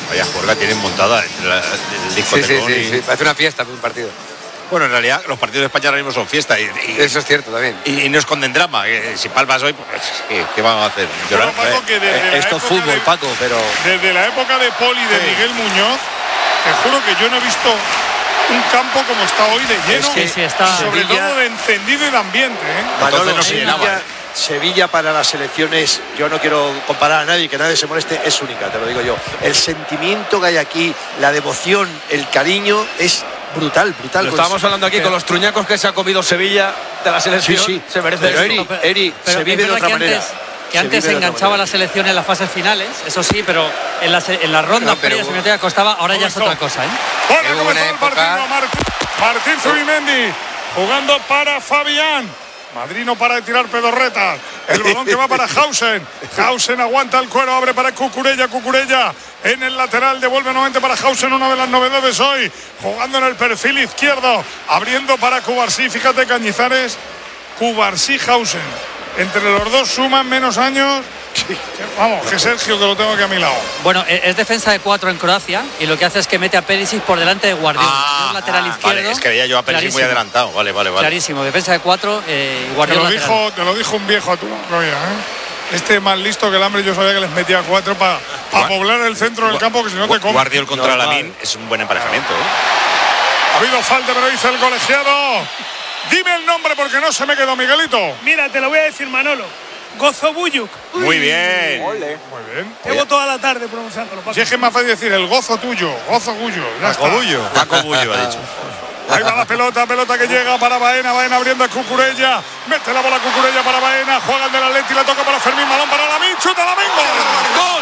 Vaya juerga tienen montada el disco. Sí, parece una fiesta un partido. Bueno, en realidad los partidos de España ahora mismo son fiesta. Eso es cierto también. Y no esconden drama. Si palmas hoy, pues ¿qué van a hacer? Bueno, Paco, esto es fútbol, Paco, pero... Desde la época de Poli y de Miguel Muñoz, te juro que yo no he visto un campo como está hoy de lleno. Sí, está. Sobre todo de encendido y de ambiente. Manolo, no se llenaba. Sevilla para las selecciones, yo no quiero comparar a nadie, que nadie se moleste, es única, te lo digo yo. El sentimiento que hay aquí, la devoción, el cariño es brutal. Lo estábamos hablando aquí con los truñacos que se ha comido Sevilla de la selección. Sí. Se merece pero Eri, se vive de otra manera. Que antes se enganchaba la selección en las fases finales, eso sí, pero en la ronda previas costaba, ahora ya es otra cosa. Bueno, comenzó el partido. Martín Zubimendi jugando para Fabián. Madrid no para de tirar pedorretas. El balón que va para Hausen. Hausen aguanta el cuero, abre para Cucurella. Cucurella en el lateral, devuelve nuevamente para Hausen, una de las novedades hoy. Jugando en el perfil izquierdo, abriendo para Cubarsí. Fíjate, Cañizares, Cubarsí, Hausen. Entre los dos suman menos años. Vamos, que Sergio, que lo tengo aquí a mi lado. Bueno, es defensa de 4 en Croacia y lo que hace es que mete a Perisic por delante de Guardiola, lateral izquierdo. Vale, es que veía yo a Perisic muy adelantado. Vale. Clarísimo, defensa de 4, Guardiola. Te lo dijo un viejo a tu lado, Este más listo que el hambre, yo sabía que les metía 4 para poblar el centro del campo, que si no te comes. Guardiola contra Lamine es un buen emparejamiento. Ha habido falta, pero dice el colegiado. Dime el nombre porque no se me quedó, Miguelito. Mira, te lo voy a decir, Manolo. Gozobuyuk. Muy bien. Muy bien. Llevo toda la tarde pronunciándolo. Si es que es más fácil decir el gozo tuyo, gozo Gullo. Paco Bullo ha dicho. Ahí va la pelota que llega para Baena abriendo a Cucurella. Mete la bola Cucurella para Baena, juega el del Atleti, la toca para Fermín, balón para Lamine, chuta Lamine, ¡Gol!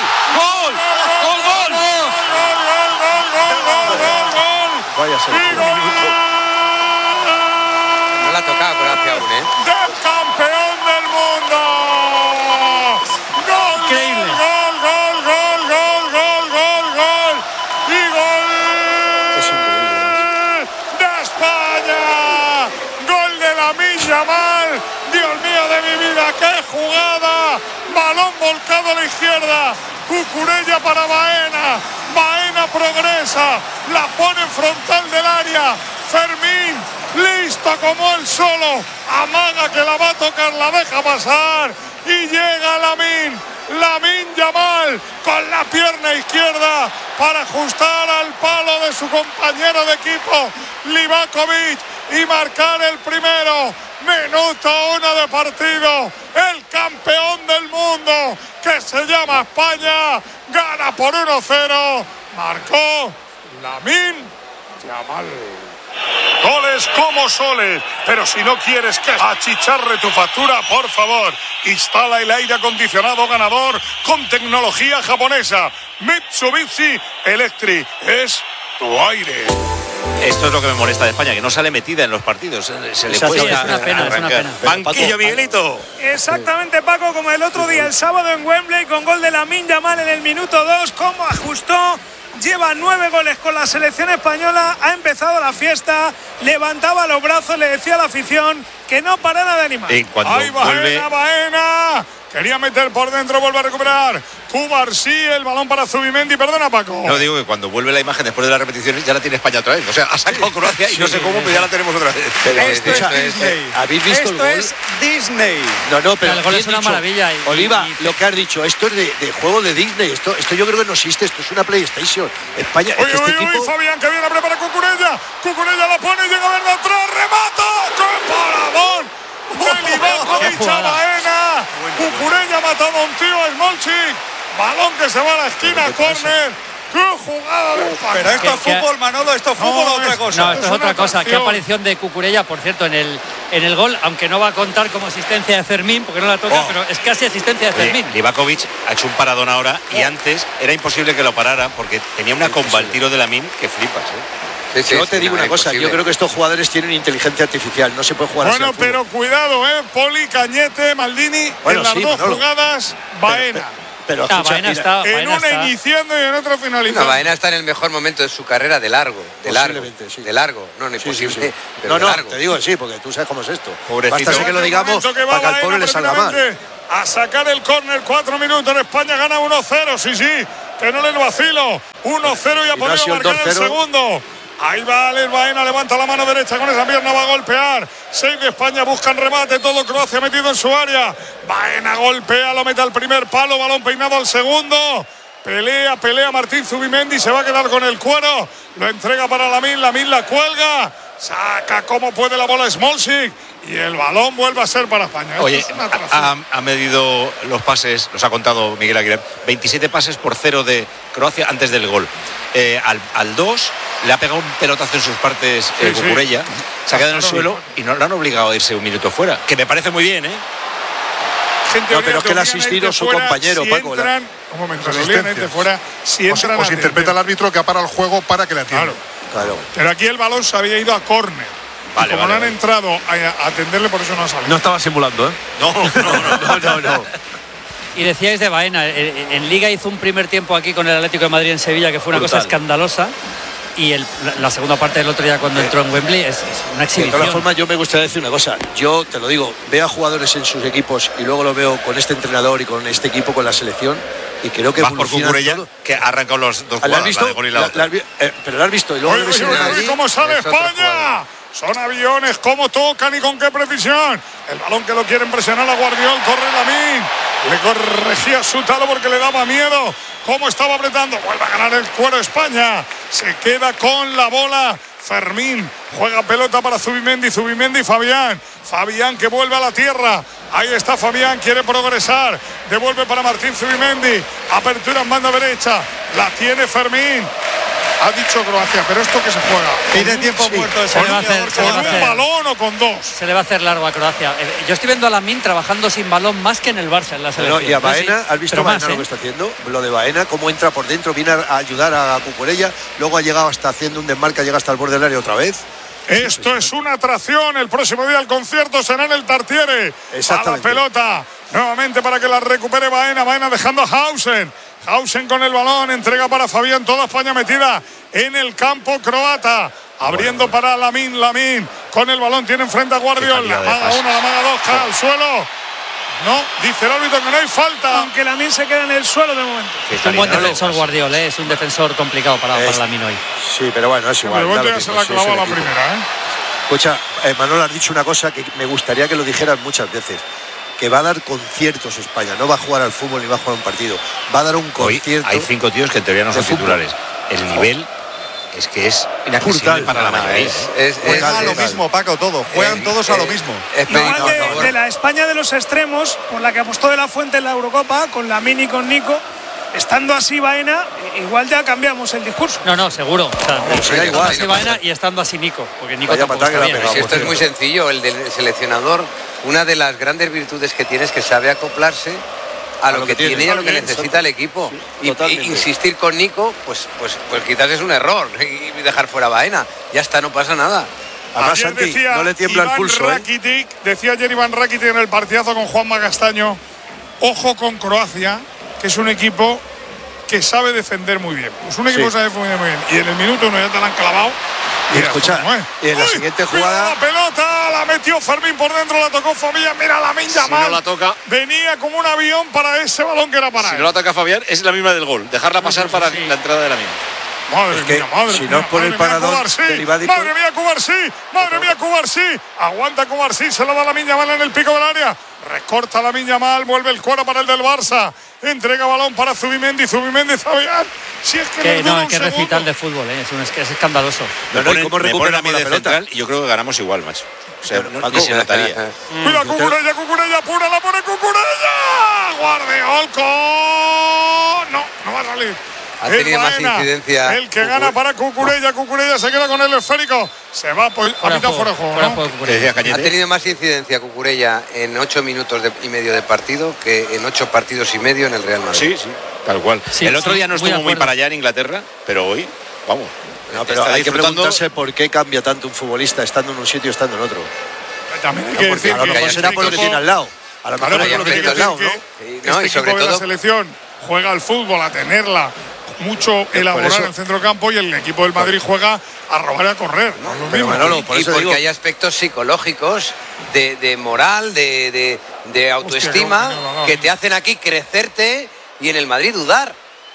Vaya selección. No la ha tocado Croacia aún, ¡Del campeón del mundo! ¡Gol! Increíble. ¡Gol! ¡Y gol! Es increíble. ¡De España! ¡Gol de Lamine Yamal! ¡Dios mío de mi vida! ¡Qué jugada! Balón volcado a la izquierda. Cucurella para Baena. Baena progresa. La pone en frontal del área. Fermín, listo como él solo. Amaga que la va a tocar, la deja pasar. Y llega Lamine Yamal con la pierna izquierda para ajustar al palo de su compañero de equipo Livakovic y marcar el primero. Minuto 1 de partido. El campeón del mundo, que se llama España, gana por 1-0. Marcó Lamine Yamal. Goles como soles, pero si no quieres que achicharre tu factura, por favor, instala el aire acondicionado ganador con tecnología japonesa. Mitsubishi Electric es tu aire. Esto es lo que me molesta de España, que no sale metida en los partidos. Se le cuesta. Es una pena. Banquillo, Miguelito. Exactamente, Paco, como el otro día, el sábado en Wembley, con gol de Lamine Yamal en el minuto 2. ¿Cómo ajustó? Lleva 9 goles con la selección española. Ha empezado la fiesta. Levantaba los brazos, le decía a la afición que no parara de animar. ¡Ay, Baena! Quería meter por dentro, vuelve a recuperar Cubarsí, el balón para Zubimendi. Perdona, Paco. No, digo que cuando vuelve la imagen después de las repeticiones ya la tiene España otra vez. O sea, ha sacado Croacia y no sé cómo, pero ya la tenemos otra vez. Pero Esto es Disney. ¿Habéis visto el gol? Esto es Disney. No, pero el gol es una maravilla. Oliva, lo que has dicho, esto es de juego de Disney. Esto yo creo que no existe. Esto es una PlayStation. España, Uy, Fabián, que viene a preparar Cucurella. Cucurella la pone, llega a ver de atrás, remata. ¡Qué paradón! Livakovic a Baena. Cucurella ha matado a un tío, Smolcic. Balón que se va a la esquina, córner. ¡Qué jugada de España! Pero esto es fútbol, Manolo, esto es fútbol o otra cosa. No, esto es otra cosa. Qué aparición de Cucurella, por cierto, en el gol, aunque no va a contar como asistencia de Fermín, porque no la toca, pero es casi asistencia de Fermín. Livakovic ha hecho un paradón ahora y antes era imposible que lo parara porque tenía una comba al tiro de Lamine que flipas, Yo te digo una cosa, yo creo que estos jugadores tienen inteligencia artificial, no se puede jugar así. Bueno, pero cuidado, Poli, Cañete, Maldini, en las dos jugadas, Baena. Pero Baena está, en una iniciando y en otra finalizando. No, Baena está en el mejor momento de su carrera de largo. Sí. De largo. No es imposible. Sí. Pero no, de largo. te digo sí, porque tú sabes cómo es esto. Pobrecito. Basta que lo digamos para que al pueblo le salga mal. A sacar el córner, 4 minutos. España gana 1-0, sí. que no les vacilo. 1-0 y ha podido marcar el segundo. Ahí va Alex Baena, levanta la mano derecha con esa pierna, va a golpear. 6 de España, buscan remate, todo Croacia metido en su área. Baena golpea, lo mete al primer palo, balón peinado al segundo. Pelea Martín Zubimendi, se va a quedar con el cuero. Lo entrega para Lamine la cuelga. Saca como puede la bola Smolcic. Y el balón vuelve a ser para España. Oye, ha medido los pases, los ha contado Miguel Aguilar. 27 pases por 0 de Croacia antes del gol. Al 2 le ha pegado un pelotazo en sus partes Cucurella. Se ha quedado en el suelo y no le han obligado a irse un minuto fuera. Que me parece muy bien, ¿eh? No, pero es que le ha asistido su compañero, Paco. Un momento, fuera, si entran os interpreta el árbitro que ha parado el juego para que le atienda. Claro. Pero aquí el balón se había ido a córner. Como no han entrado a atenderle, por eso no ha salido. No estaba simulando, ¿eh? No. Y decíais de Baena, en Liga hizo un primer tiempo aquí con el Atlético de Madrid en Sevilla que fue una cosa escandalosa. Y la segunda parte del otro día cuando entró en Wembley es una exhibición. De todas formas, yo me gustaría decir una cosa. Yo te lo digo, veo a jugadores en sus equipos y luego lo veo con este entrenador y con este equipo, con la selección, y creo que por Cucurella, que ha arrancado los dos jugadas, visto? la de gol y la otra. Pero lo has visto y luego lo ves en Madrid. ¿Cómo sale España? Son aviones, cómo tocan y con qué precisión. El balón que lo quieren presionar a Guardiol, corre Lamine. Le corregía su talo porque le daba miedo. Cómo estaba apretando. Vuelve a ganar el cuero España. Se queda con la bola. Fermín juega pelota para Zubimendi Fabián. Fabián que vuelve a la tierra. Ahí está Fabián, quiere progresar. Devuelve para Martín Zubimendi. Apertura en banda derecha. La tiene Fermín. Ha dicho Croacia, pero esto que se juega. Y de tiempo muerto. ¿Con un balón o con dos? Se le va a hacer largo a Croacia. Yo estoy viendo a Lamine trabajando sin balón más que en el Barça en la selección. Y a Baena, ¿has visto Baena lo que está haciendo? Lo de Baena, cómo entra por dentro, viene a ayudar a Cucurella, luego ha llegado hasta haciendo un desmarque, llega hasta el borde del área otra vez. Esto es una atracción. El próximo día el concierto será en el Tartiere. A la pelota. Nuevamente para que la recupere Baena. Baena dejando a Hausen con el balón. Entrega para Fabián. Toda España metida en el campo croata. Abriendo para Lamine. Con el balón tiene enfrente a Guardiol. La maga 1, la maga 2. Cae al suelo. No, dice el árbitro que no hay falta. Aunque Lamine se queda en el suelo de momento. Es un buen defensor Guardiol, es un defensor complicado para Lamine hoy. Sí, pero bueno, es igual. Pero ya se la clavó a la primera, Escucha, Manol, has dicho una cosa que me gustaría que lo dijeras muchas veces. Que va a dar conciertos España, no va a jugar al fútbol ni va a jugar un partido. Va a dar un concierto. Hoy hay 5 tíos que en teoría no son titulares. El nivel es que es inaccesible para la mayoría. Juega a lo mismo, Paco, todo. Juegan todos a lo mismo. Igual de la España de los extremos, por la que apostó De La Fuente en la Eurocopa, con Lamine y con Nico, estando así Baena, igual ya cambiamos el discurso. No, seguro. Será igual. Así Baena y estando así Nico, porque Nico tampoco está bien. Si esto es muy sencillo, el del seleccionador, una de las grandes virtudes que tiene es que sabe acoplarse a lo que tiene y a lo que necesita el equipo. Y insistir con Nico, pues quizás es un error y dejar fuera a Baena. Ya está, no pasa nada. Además, Santi, no le tiembla el pulso. Decía ayer Iván Rakitic en el partidazo con Juanma Castaño, ojo con Croacia, que es un equipo que sabe defender muy bien. Es un equipo que sabe defender muy bien. Y en el minuto 1 ya te la han clavado. Y escucha, y en la siguiente jugada. La pelota la metió Fermín por dentro, la tocó Fabián. Mira Lamine Yamal. Si no la toca, venía como un avión para ese balón que era para él. Si no la toca Fabián, es la misma del gol. Dejarla pasar para la entrada de Lamine. Madre mía, si no es por el parador derivado. Madre mía, Cubarsí. Aguanta Cubarsí, se la da Lamine Yamal en el pico del área. Recorta Lamine Yamal, vuelve el cuero para el del Barça. Entrega balón para Zubimendi Fabián. Si es que qué recital de fútbol, es escandaloso. Me ponen a mí de central y yo creo que ganamos igual, macho. O sea, ni se notaría. Mira, Cucurella, pura, la pone Cucurella. Guardiol no va a salir. Ha tenido más incidencia. El que gana para Cucurella se queda con el esférico. Se va a mitad fuera de juego, ¿no? Ha tenido más incidencia Cucurella en 8 minutos y medio de partido que en 8 partidos y medio en el Real Madrid. Sí, tal cual. El otro día no estuvo muy para allá en Inglaterra, pero hoy, vamos. No, pero hay que preguntarse por qué cambia tanto un futbolista estando en un sitio y estando en otro. También hay que decir a lo mejor será por lo que tiene al lado. A lo mejor por lo que tiene al lado, ¿no? Este equipo de la selección juega al fútbol, a tenerla mucho elaborar en el centro campo, y el equipo del Madrid juega a robar y a correr, ¿no? Lo mismo. Manolo, porque hay aspectos psicológicos de moral, de autoestima, que te hacen aquí crecerte y en el Madrid dudar.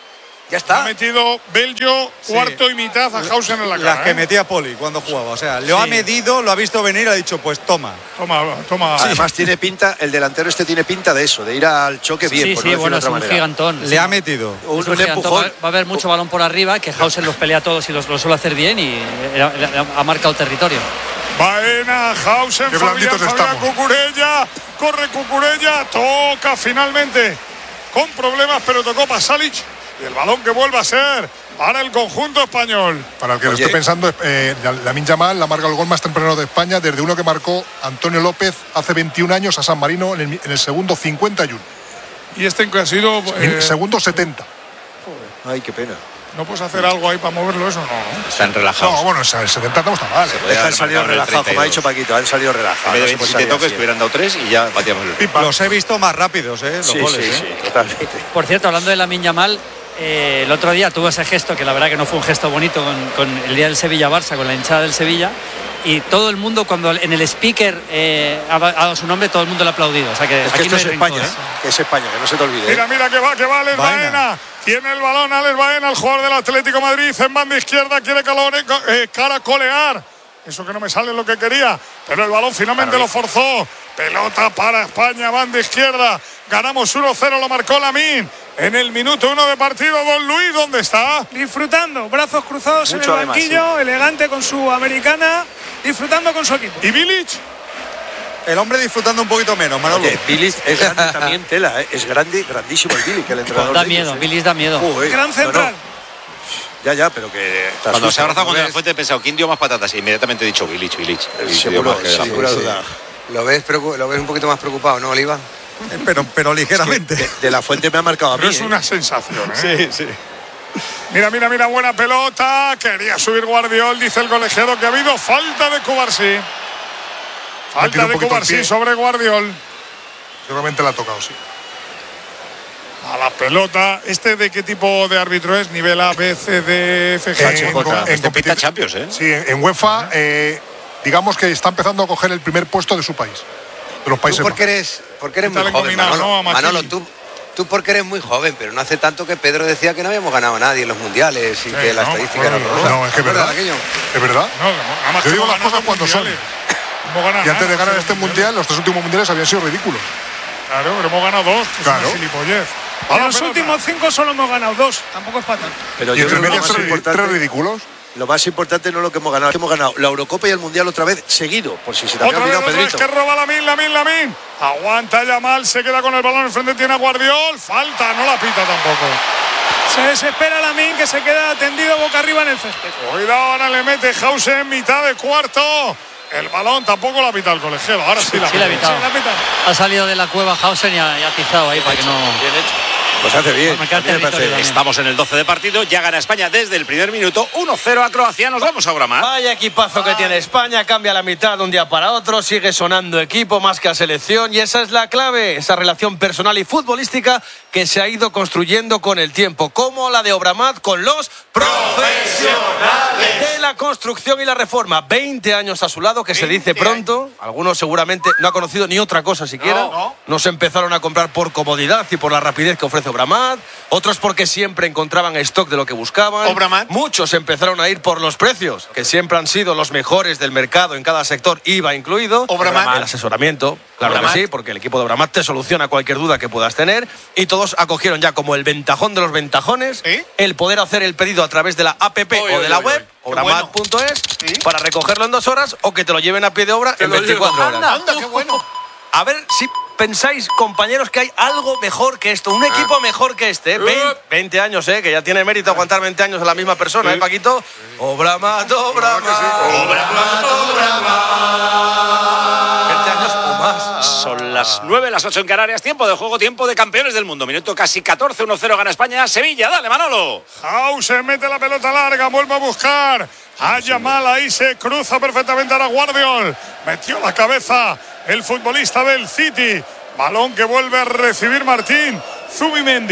Ya está. Ha metido Bello cuarto y mitad a Hausen en la cara. Las que metía Poli cuando jugaba. O sea, lo ha medido, lo ha visto venir, ha dicho, pues toma. Toma. Además tiene pinta, el delantero tiene pinta de eso, de ir al choque bien. Sí, bueno, es un gigantón. Le ha metido. Un empujón. Va a haber mucho balón por arriba, que Hausen los pelea todos y lo suele hacer bien y ha marcado territorio. Baena, Hausen, Fabián Cucurella, corre Cucurella, toca finalmente con problemas, pero tocó Pasalic y el balón que vuelve a ser para el conjunto español. Para el que lo estoy pensando, Lamine Yamal la marca el gol más temprano de España desde uno que marcó Antonio López hace 21 años a San Marino en el segundo 51. Y este que ha sido... segundo 70. Ay, qué pena. ¿No puedes hacer algo ahí para moverlo eso? No. Están relajados. No, bueno, el 70 no está mal. Han salido relajados, como ha dicho Paquito, han salido relajados. En vez de 27 toques, que hubieran dado 3 y ya batíamos el pipa. Los he visto más rápidos, los goles. Sí, totalmente. Por cierto, hablando de Lamine Yamal, el otro día tuvo ese gesto, que la verdad que no fue un gesto bonito, con el día del Sevilla-Barça, con la hinchada del Sevilla, y todo el mundo, cuando en el speaker ha dado su nombre, todo el mundo le ha aplaudido. O sea que es que aquí esto es España, que es España, que no se te olvide. Mira que va Alex Baena. Tiene el balón Alex Baena, el jugador del Atlético de Madrid, en banda izquierda, quiere caracolear. Eso que no me sale lo que quería, pero el balón finalmente lo forzó. Pelota para España, banda izquierda. Ganamos 1-0, lo marcó Lamine. En el minuto 1 de partido, Don Luis, ¿dónde está? Disfrutando, brazos cruzados mucho en el banquillo, además, elegante con su americana, disfrutando con su equipo. ¿Y Bilic? El hombre disfrutando un poquito menos, Manolo. Bilic es grande también, tela, es grandísimo el Bilic, el entrenador. Da miedo, Bilic da miedo. Gran central. Ya, pero que... Cuando se ha abrazado con De La Fuente he pensado, ¿quién dio más patatas? Y inmediatamente he dicho Bilic. Seguro, duda. Lo ves un poquito más preocupado, ¿no, Oliva? Pero ligeramente. Es que de La Fuente me ha marcado a mí. Pero es una sensación, ¿eh? Sí. Mira, buena pelota. Quería subir Guardiol, dice el colegiado que ha habido falta de Cubarsí. Falta de Cubarsí sobre Guardiol. Seguramente la ha tocado, sí. A la pelota. ¿De qué tipo de árbitro es? Nivel A, B, C, D, F, G. En pita Champions, ¿eh? Sí, en UEFA, digamos que está empezando a coger el primer puesto de su país. De los países. Porque eres muy joven, Manolo, tú porque eres muy joven, pero no hace tanto que Pedro decía que no habíamos ganado a nadie en los mundiales y que la estadística era horrorosa. No, es que es verdad. ¿Es verdad? No, yo digo las cosas cuando son. Y antes de ganar este mundial, los 3 últimos mundiales habían sido ridículos. Claro, pero hemos ganado 2. Claro. En los últimos 5 solo hemos ganado 2. Tampoco es para tanto. Pero y entre medias 3 ridículos. Lo más importante no es lo que hemos ganado, es que hemos ganado la Eurocopa y el Mundial otra vez seguido, por si se te había olvidado, Pedrito. Que roba Lamine. Aguanta Yamal, se queda con el balón enfrente, tiene a Guardiol. Falta, no la pita tampoco. Se desespera Lamine, que se queda tendido boca arriba en el césped. Cuidado, ahora le mete Hausen en mitad de cuarto. El balón tampoco la pita el colegiado. Ahora sí la ha pitado. Ha salido de la cueva Hausen y ha atizado ahí para que no... Bien hecho. Pues hace bien. Estamos en el 12 de partido, ya gana España desde el primer minuto, 1-0 a Croacia. Nos vamos ahora más. Vaya equipazo que tiene España, cambia la mitad de un día para otro, sigue sonando equipo más que a selección y esa es la clave, esa relación personal y futbolística que se ha ido construyendo con el tiempo, como la de Obramat con los profesionales de la construcción y la reforma. 20 años a su lado, que se dice pronto. Algunos seguramente no ha conocido ni otra cosa siquiera. No se empezaron a comprar por comodidad y por la rapidez que ofrece Obramat, otros porque siempre encontraban stock de lo que buscaban. Obramat. Muchos empezaron a ir por los precios, que siempre han sido los mejores del mercado en cada sector, IVA incluido. Obramat. El asesoramiento, claro que sí, porque el equipo de Obramat te soluciona cualquier duda que puedas tener y todos acogieron ya como el ventajón de los ventajones el poder hacer el pedido a través de la app o de la web obramat.es para recogerlo en 2 horas o que te lo lleven a pie de obra en 24 horas. Anda, qué bueno. A ver si pensáis, compañeros, que hay algo mejor que esto, un equipo mejor que este. 20 años, que ya tiene mérito aguantar 20 años a la misma persona, Paquito. Obramat. 20 años o más. Son las 9, las 8 en Canarias, tiempo de juego, tiempo de campeones del mundo. Minuto casi 14, 1-0 gana España, Sevilla, dale Manolo. Hausen mete la pelota larga, vuelve a buscar a Yamal, ahí se cruza perfectamente a Guardiol. Metió la cabeza el futbolista del City. Balón que vuelve a recibir Martín Zubimendi.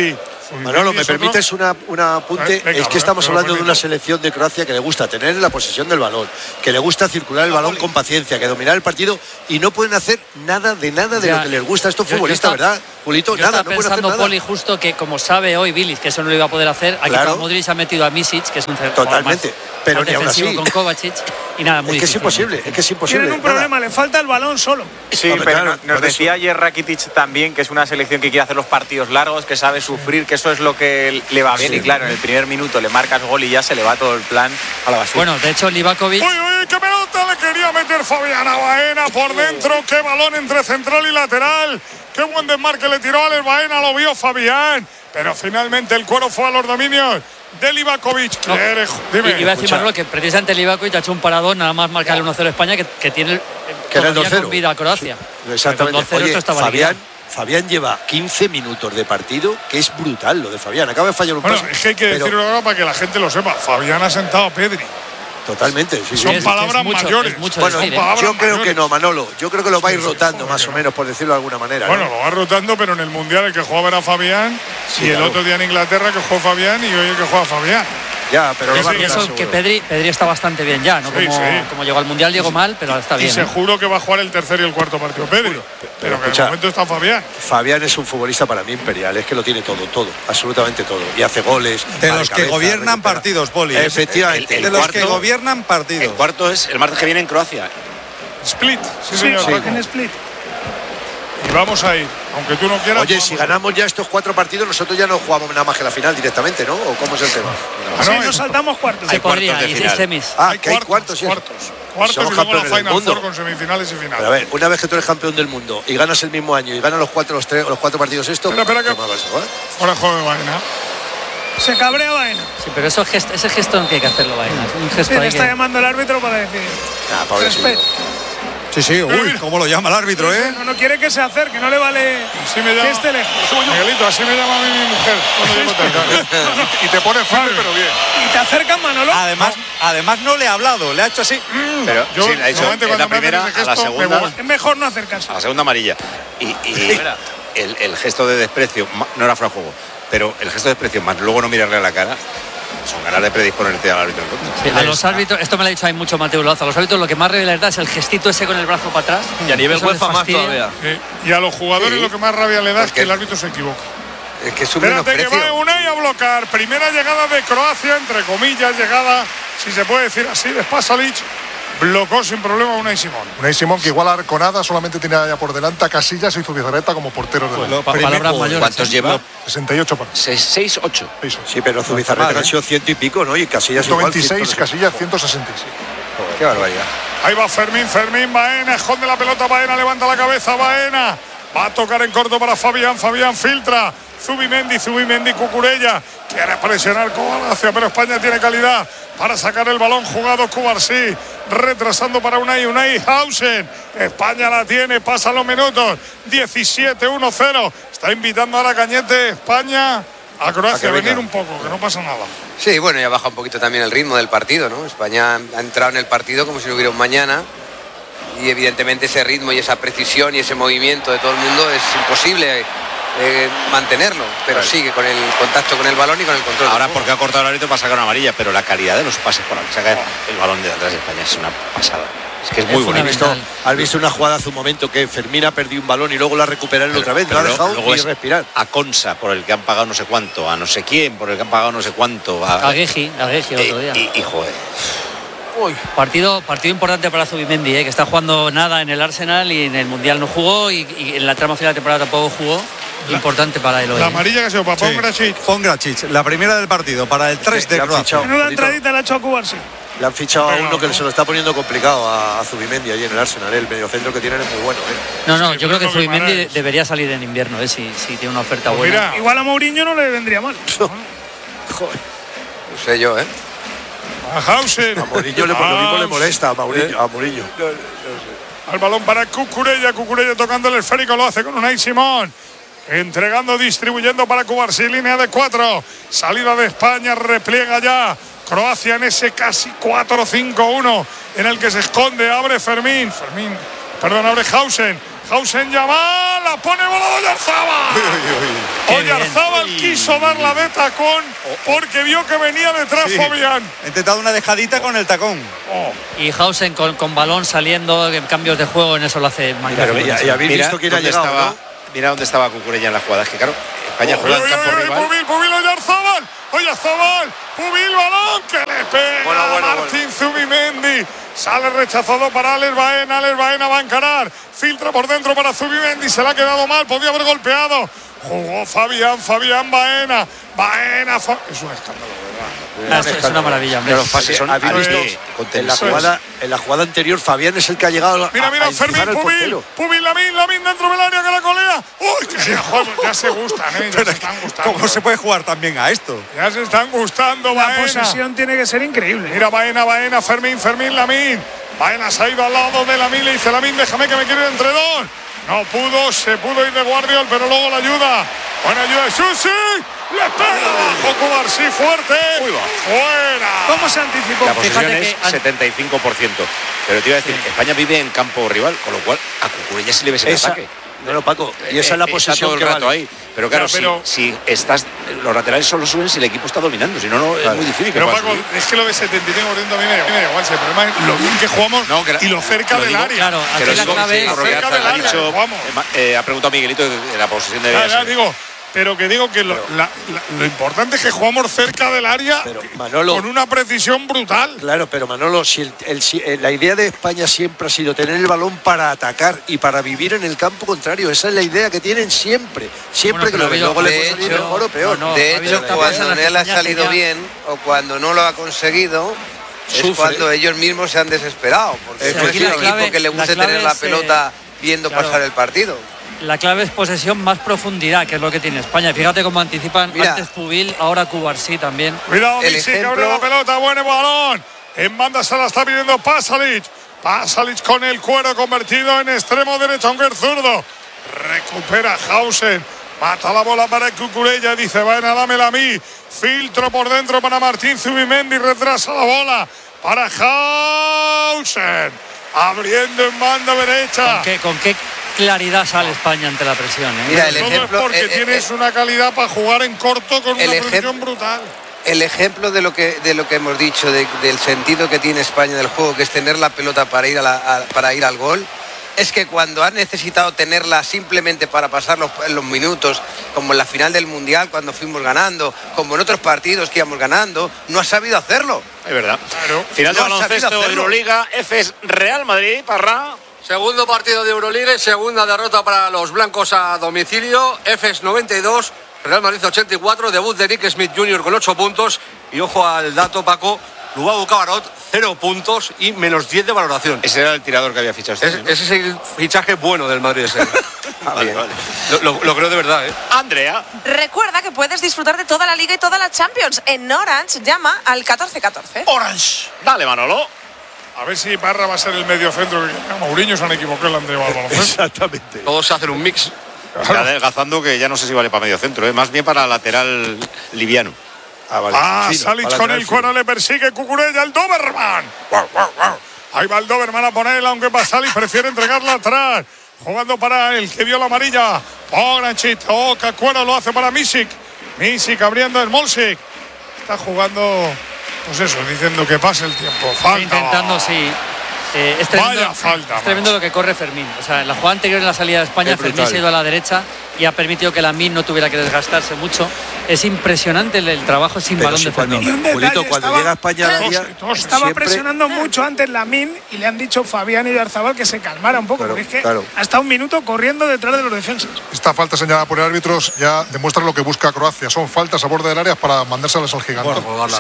Manolo, ¿me permites un apunte? Es que estamos hablando de una selección de Croacia que le gusta tener la posesión del balón, que le gusta circular el balón con paciencia, que dominar el partido, y no pueden hacer nada de lo que les gusta a estos futbolistas, ¿verdad, Julito? Nada, no pueden hacer nada. Poli, justo que como sabe hoy Bilic que eso no lo iba a poder hacer, aquí Modric ha metido a Misic, que es un totalmente, pero ni aún así con Kovacic, y nada, muy difícil. Es que es imposible. Tienen un problema, le falta el balón solo. Sí, pero nos decía ayer Rakitic también que es una selección que quiere hacer los partidos largos, que sabe sufrir, que eso es lo que le va bien, y claro, en el primer minuto le marcas gol y ya se le va todo el plan a la basura. Bueno, de hecho Livakovic... ¡Uy, qué pelota le quería meter Fabián a Baena por dentro! ¡Qué balón entre central y lateral! ¡Qué buen desmarque le tiró Alex Baena! Lo vio Fabián, pero finalmente el cuero fue a los dominios de Livakovic. Dime. Iba a decir, Manolo, que precisamente Livakovic ha hecho un paradón, nada más marcar el 1-0 a España, que tiene que era el 2-0 con vida a Croacia. Sí, exactamente. Oye, Fabián lleva 15 minutos de partido, que es brutal lo de Fabián. Acaba de fallar un pase. Es que hay que decirlo ahora para que la gente lo sepa. Fabián ha sentado a Pedri. Totalmente, sí. Son palabras mayores. Bueno, yo creo que no, Manolo. Yo creo que lo va a ir rotando más o menos, por decirlo de alguna manera. Bueno, lo va rotando, pero en el Mundial el que jugaba era Fabián, y el otro día en Inglaterra que jugó Fabián, y hoy el que juega Fabián. Ya, pero y eso que Pedri está bastante bien ya, ¿no? Como llegó al Mundial, llegó mal, pero está bien. Y seguro que va a jugar el tercer y el cuarto partido Pedri. Pero que en el momento está Fabián. Fabián es un futbolista para mí imperial, es que lo tiene todo, absolutamente todo. Y hace goles. De los que gobiernan partidos, Poli. Efectivamente. De los que gobiernan partidos. El cuarto es el martes que viene en Croacia. Split, sí señor. En Split. Y vamos a ir, aunque tú no quieras. Oye, si ganamos ya estos 4 partidos, nosotros ya no jugamos nada más que la final directamente, ¿no? ¿O cómo es el tema? Sí, nos saltamos cuartos. Se podría, y semis. Que hay cuartos, sí. Cuartos y luego la Final Four con semifinales y finales. Pero a ver, una vez que tú eres campeón del mundo y ganas el mismo año y ganas los 4 partidos estos. Espera que ahora juega Baena. Se cabrea Baena. Sí, pero ese gesto no tiene que hacerlo Baena. Es un gesto le está llamando el árbitro para decir. Respeto. Sí, uy, cómo lo llama el árbitro, ¿eh? No quiere que se acerque, no le vale así me llama, que esté lejos. Miguelito, así me llama a mí mi mujer cuando llego tarde. Y te pone firme, pero bien. Y te acercan, Manolo. Además no le ha hablado, le ha hecho así. Pero sí, le ha dicho en la primera, a la segunda. Es mejor no acercarse. A la segunda amarilla. Y el gesto de desprecio, no era fuera de juego, pero el gesto de desprecio más luego no mirarle a la cara, son ganas de predisponerte al árbitro. Sí, a los árbitros, esto me lo ha dicho ahí mucho Mateo Loaza, a los árbitros lo que más rabia les da es el gestito ese con el brazo para atrás. Y a nivel UEFA más todavía. Y a los jugadores lo que más rabia le da es que el árbitro se equivoca. Es que es un espérate que va Unai a bloquear. Primera llegada de Croacia, entre comillas, llegada, si se puede decir así, de Pasalic. Blocó sin problema Unai Simón. Unai Simón, que igual a Arconada solamente tiene ya por delante a Casillas y Zubizarreta como porteros de palabras mayores. ¿Cuántos lleva? 68 partidos. 6, 8. Sí, pero Zubizarreta han sido 100 y pico, ¿no? Y Casillas 126, Casillas 167. Qué barbaridad. Ahí va Fermín, Baena, esconde la pelota, Baena, levanta la cabeza, Baena. Va a tocar en corto para Fabián filtra. Zubimendi, Cucurella. Quiere presionar Croacia, pero España tiene calidad para sacar el balón jugado. Cubarsí retrasando para Unai Hausen. España la tiene, pasan los minutos. 17-1-0. Está invitando ahora Cañete España a Croacia a venir un poco, que no pasa nada. Sí, bueno, ya baja un poquito también el ritmo del partido, ¿no? España ha entrado en el partido como si no hubiera un mañana. Y evidentemente ese ritmo y esa precisión y ese movimiento de todo el mundo es imposible mantenerlo, pero sigue con el contacto con el balón y con el control. Ahora porque ha cortado el árbitro para sacar una amarilla, pero la calidad de los pases por la que saca el balón de atrás de España es una pasada. Es que es muy bueno. ¿Has visto una jugada hace un momento que Fermín ha perdido un balón y luego la ha recuperado otra vez? No ha dejado ni respirar. A Consa, por el que han pagado no sé cuánto, a no sé quién, por el que han pagado no sé cuánto. A Gueji otro día. Y joder. Partido importante para Zubimendi, que está jugando nada en el Arsenal y en el Mundial no jugó y en la trama final de temporada tampoco jugó. Importante para él hoy. La amarilla que se para Pongracic, la primera del partido, para el 3 de Croacia. Menuda entradita le ha hecho a Cubarsí. Le han fichado a uno que se lo está poniendo complicado a Zubimendi allí en el Arsenal. El mediocentro que tienen es muy bueno. No, yo creo que Zubimendi debería salir en invierno, si tiene una oferta buena. Igual a Mourinho no le vendría mal. Joder. No sé yo, A Hausen. A Mourinho lo mismo le molesta a Mourinho. Al balón para Cucurella tocando el esférico, lo hace con Unai Simón. Entregando, distribuyendo para Cubarsí, línea de 4. Salida de España, repliega ya Croacia en ese casi 4-5-1 en el que se esconde. Abre abre Hausen. Hausen Yamal, la pone volado Oyarzábal. Oyarzábal quiso dar la de tacón porque vio que venía detrás Fabián. Ha intentado una dejadita con el tacón. Y Hausen con balón saliendo, en cambios de juego, en eso lo hace magnífico. Y habéis visto quién ha llegado, ¿no? Mira dónde estaba Cucurella en la jugada. Es que claro, España juega en campo rival. Pubil, Oyarzábal, Pubil, balón que le pega a Martín Zubimendi. Sale rechazado para Alex Baena va a encarar. Filtra por dentro para Zubimendi, se le ha quedado mal, podía haber golpeado. Jugó Fabián Baena. Es un escándalo, ¿verdad? Es una maravilla. Los pases son en la jugada anterior, Fabián es el que ha llegado Mira, Fermín, Pubil, Lamin dentro del área que la colea. ¡Uy, qué juego! Ya se gustan, ¿eh? Ya se están gustando. ¿Cómo se puede jugar también a esto? Ya se están gustando, Baena. La posesión tiene que ser increíble. Mira, Baena, Fermín, Lamin. Baena se ha ido al lado de Lamin, le dice Lamin, déjame que me quiero ir entre dos. No pudo, se pudo ir de Guardiol, pero luego la ayuda. Buena ayuda de Susi. Le pega abajo Cubarsí, fuerte. Fuera. ¿Cómo se anticipó? La posición es 75%. Pero te iba a decir, España vive en campo rival, con lo cual a Cucurella sí le ves el ataque. No, Paco, y esa es la posesión todo el rato ahí. Pero claro, si estás, los laterales solo suben si el equipo está dominando, si no, es muy difícil. Pero Paco, es que lo de 75% a mí me da igual. El problema es lo bien que jugamos y lo cerca del área. Claro, aquí la clave es cerca del área. Ha preguntado Miguelito de la posesión de área. Pero que digo que lo importante es que jugamos cerca del área, Manolo, con una precisión brutal. Claro, pero Manolo, la idea de España siempre ha sido tener el balón para atacar y para vivir en el campo contrario. Esa es la idea que tienen siempre que lo ven. Luego le puede salir mejor o peor. De hecho, cuando no le ha salido bien o cuando no lo ha conseguido, es cuando ellos mismos se han desesperado. Porque es un equipo que le gusta tener la pelota viendo pasar el partido. La clave es posesión más profundidad, que es lo que tiene España. Fíjate cómo anticipan antes Pubil, ahora Cubarsí también. Cuidado, Misic, que abre la pelota, buen balón. En banda se la está pidiendo Pasalic. Pasalic con el cuero convertido en extremo derecho, aunque es zurdo. Recupera Hausen. Mata la bola para Cucurella, dice, Baena, dámela a mí. Filtro por dentro para Martín Zubimendi, retrasa la bola para Hausen. Abriendo en banda derecha. ¿Con qué claridad sale España ante la presión? Mira, el ejemplo, es porque tienes una calidad para jugar en corto con una presión brutal. El ejemplo de lo que hemos dicho, del sentido que tiene España del juego, que es tener la pelota para ir al gol, es que cuando ha necesitado tenerla simplemente para pasar los minutos, como en la final del Mundial cuando fuimos ganando, como en otros partidos que íbamos ganando, no ha sabido hacerlo. Es verdad. Claro. Final de baloncesto de Euroliga, Efes Real Madrid, Parra. Segundo partido de Euroliga y segunda derrota para los blancos a domicilio. Efes 92, Real Madrid 84, debut de Nick Smith Jr. con 8 puntos. Y ojo al dato, Paco, Lubabo Cabarrot, 0 puntos y menos 10 de valoración. Ese era el tirador que había fichado. Ese es el fichaje bueno del Madrid. Vale. Lo creo de verdad, ¿eh? Andrea. Recuerda que puedes disfrutar de toda la Liga y toda la Champions. En Orange, llama al 1414. Orange. Dale, Manolo. A ver si Parra va a ser el mediocentro que quería. Mourinho se han equivocado el Andrea al baloncesto. Exactamente. Todos hacen un mix. Está adelgazando, que ya no sé si vale para medio centro, más bien para lateral liviano. Vale. Salic con el cuero, le persigue Cucurella, el Doberman. Ahí va el Doberman a ponerla, aunque Pasalic prefiere entregarla atrás. Jugando para el que dio la amarilla. Pogranchit, toca cuero, lo hace para Misic. Misic abriendo el Smolcic. Está jugando, pues eso, diciendo que pase el tiempo. Falta. Intentando, sí. Es tremendo lo que corre Fermín. O sea, en la jugada anterior, en la salida de España, Fermín se ha ido a la derecha y ha permitido que Lamin no tuviera que desgastarse mucho. Es impresionante el trabajo sin balón de Fermín. Julito, cuando llega a España estaba presionando mucho antes Lamin y le han dicho Fabián y Oyarzábal que se calmara un poco, porque es que ha estado un minuto corriendo detrás de los defensas. Esta falta señalada por el árbitro ya demuestra lo que busca Croacia. Son faltas a borde del área para mandárselas al gigante.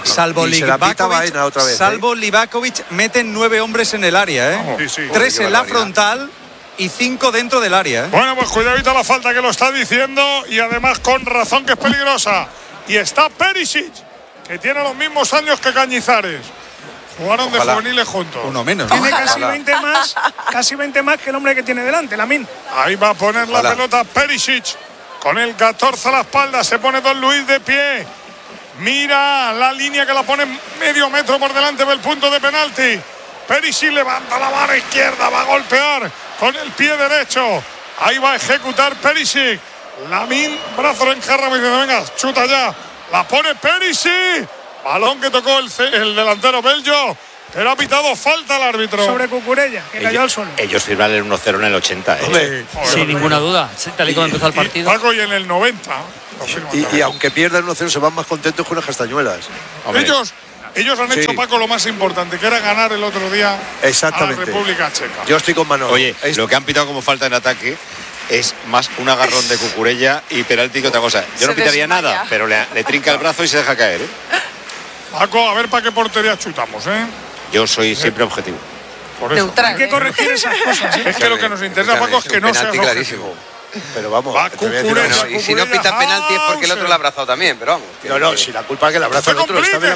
Salvo Livakovic, meten 9 hombres en el área, ¿eh? 3 en la frontal y 5 dentro del área, ¿eh? Bueno, pues cuidadito la falta, que lo está diciendo, y además con razón, que es peligrosa. Y está Perisic, que tiene los mismos años que Cañizares. Jugaron de juveniles juntos. Uno menos. Tiene casi 20 más que el hombre que tiene delante, Lamin. Ahí va a poner la pelota Perisic. Con el 14 a la espalda se pone Don Luis de pie. Mira la línea, que la pone medio metro por delante del punto de penalti. Perisic levanta la mano izquierda, va a golpear con el pie derecho. Ahí va a ejecutar Perisic. Lamin, brazo en jarra, me dice, venga, chuta ya. La pone Perisic. Balón que tocó el delantero belgo. Pero ha pitado falta el árbitro. Sobre Cucurella, que cayó al suelo. Ellos firman el 1-0 en el 80. Sin ninguna duda. Tal y como empezó el partido. Paco, y en el 90. Y aunque pierdan 1-0, se van más contentos con unas castañuelas. Ellos han hecho, Paco, lo más importante, que era ganar el otro día a la República Checa. Yo estoy con Manolo. Oye, lo que han pitado como falta en ataque es más un agarrón de Cucurella y penalti que otra cosa. Yo no pitaría nada, pero le trinca el brazo y se deja caer. Paco, a ver para qué portería chutamos, Yo soy siempre objetivo. Por eso. Neutral, hay que corregir esas cosas. Es que lo que nos interesa, Paco, es que no sea clarísimo. Pero vamos, y si no pita penalti es porque el otro lo ha abrazado también, pero vamos. No, si la culpa es que el abrazo el otro está bien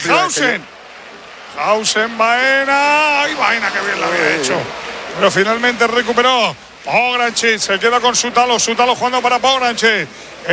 Hausen, Baena. Ay, Baena, que bien la había hecho. Pero finalmente recuperó Pograncic. Se queda con Sutalo jugando para Pograncic.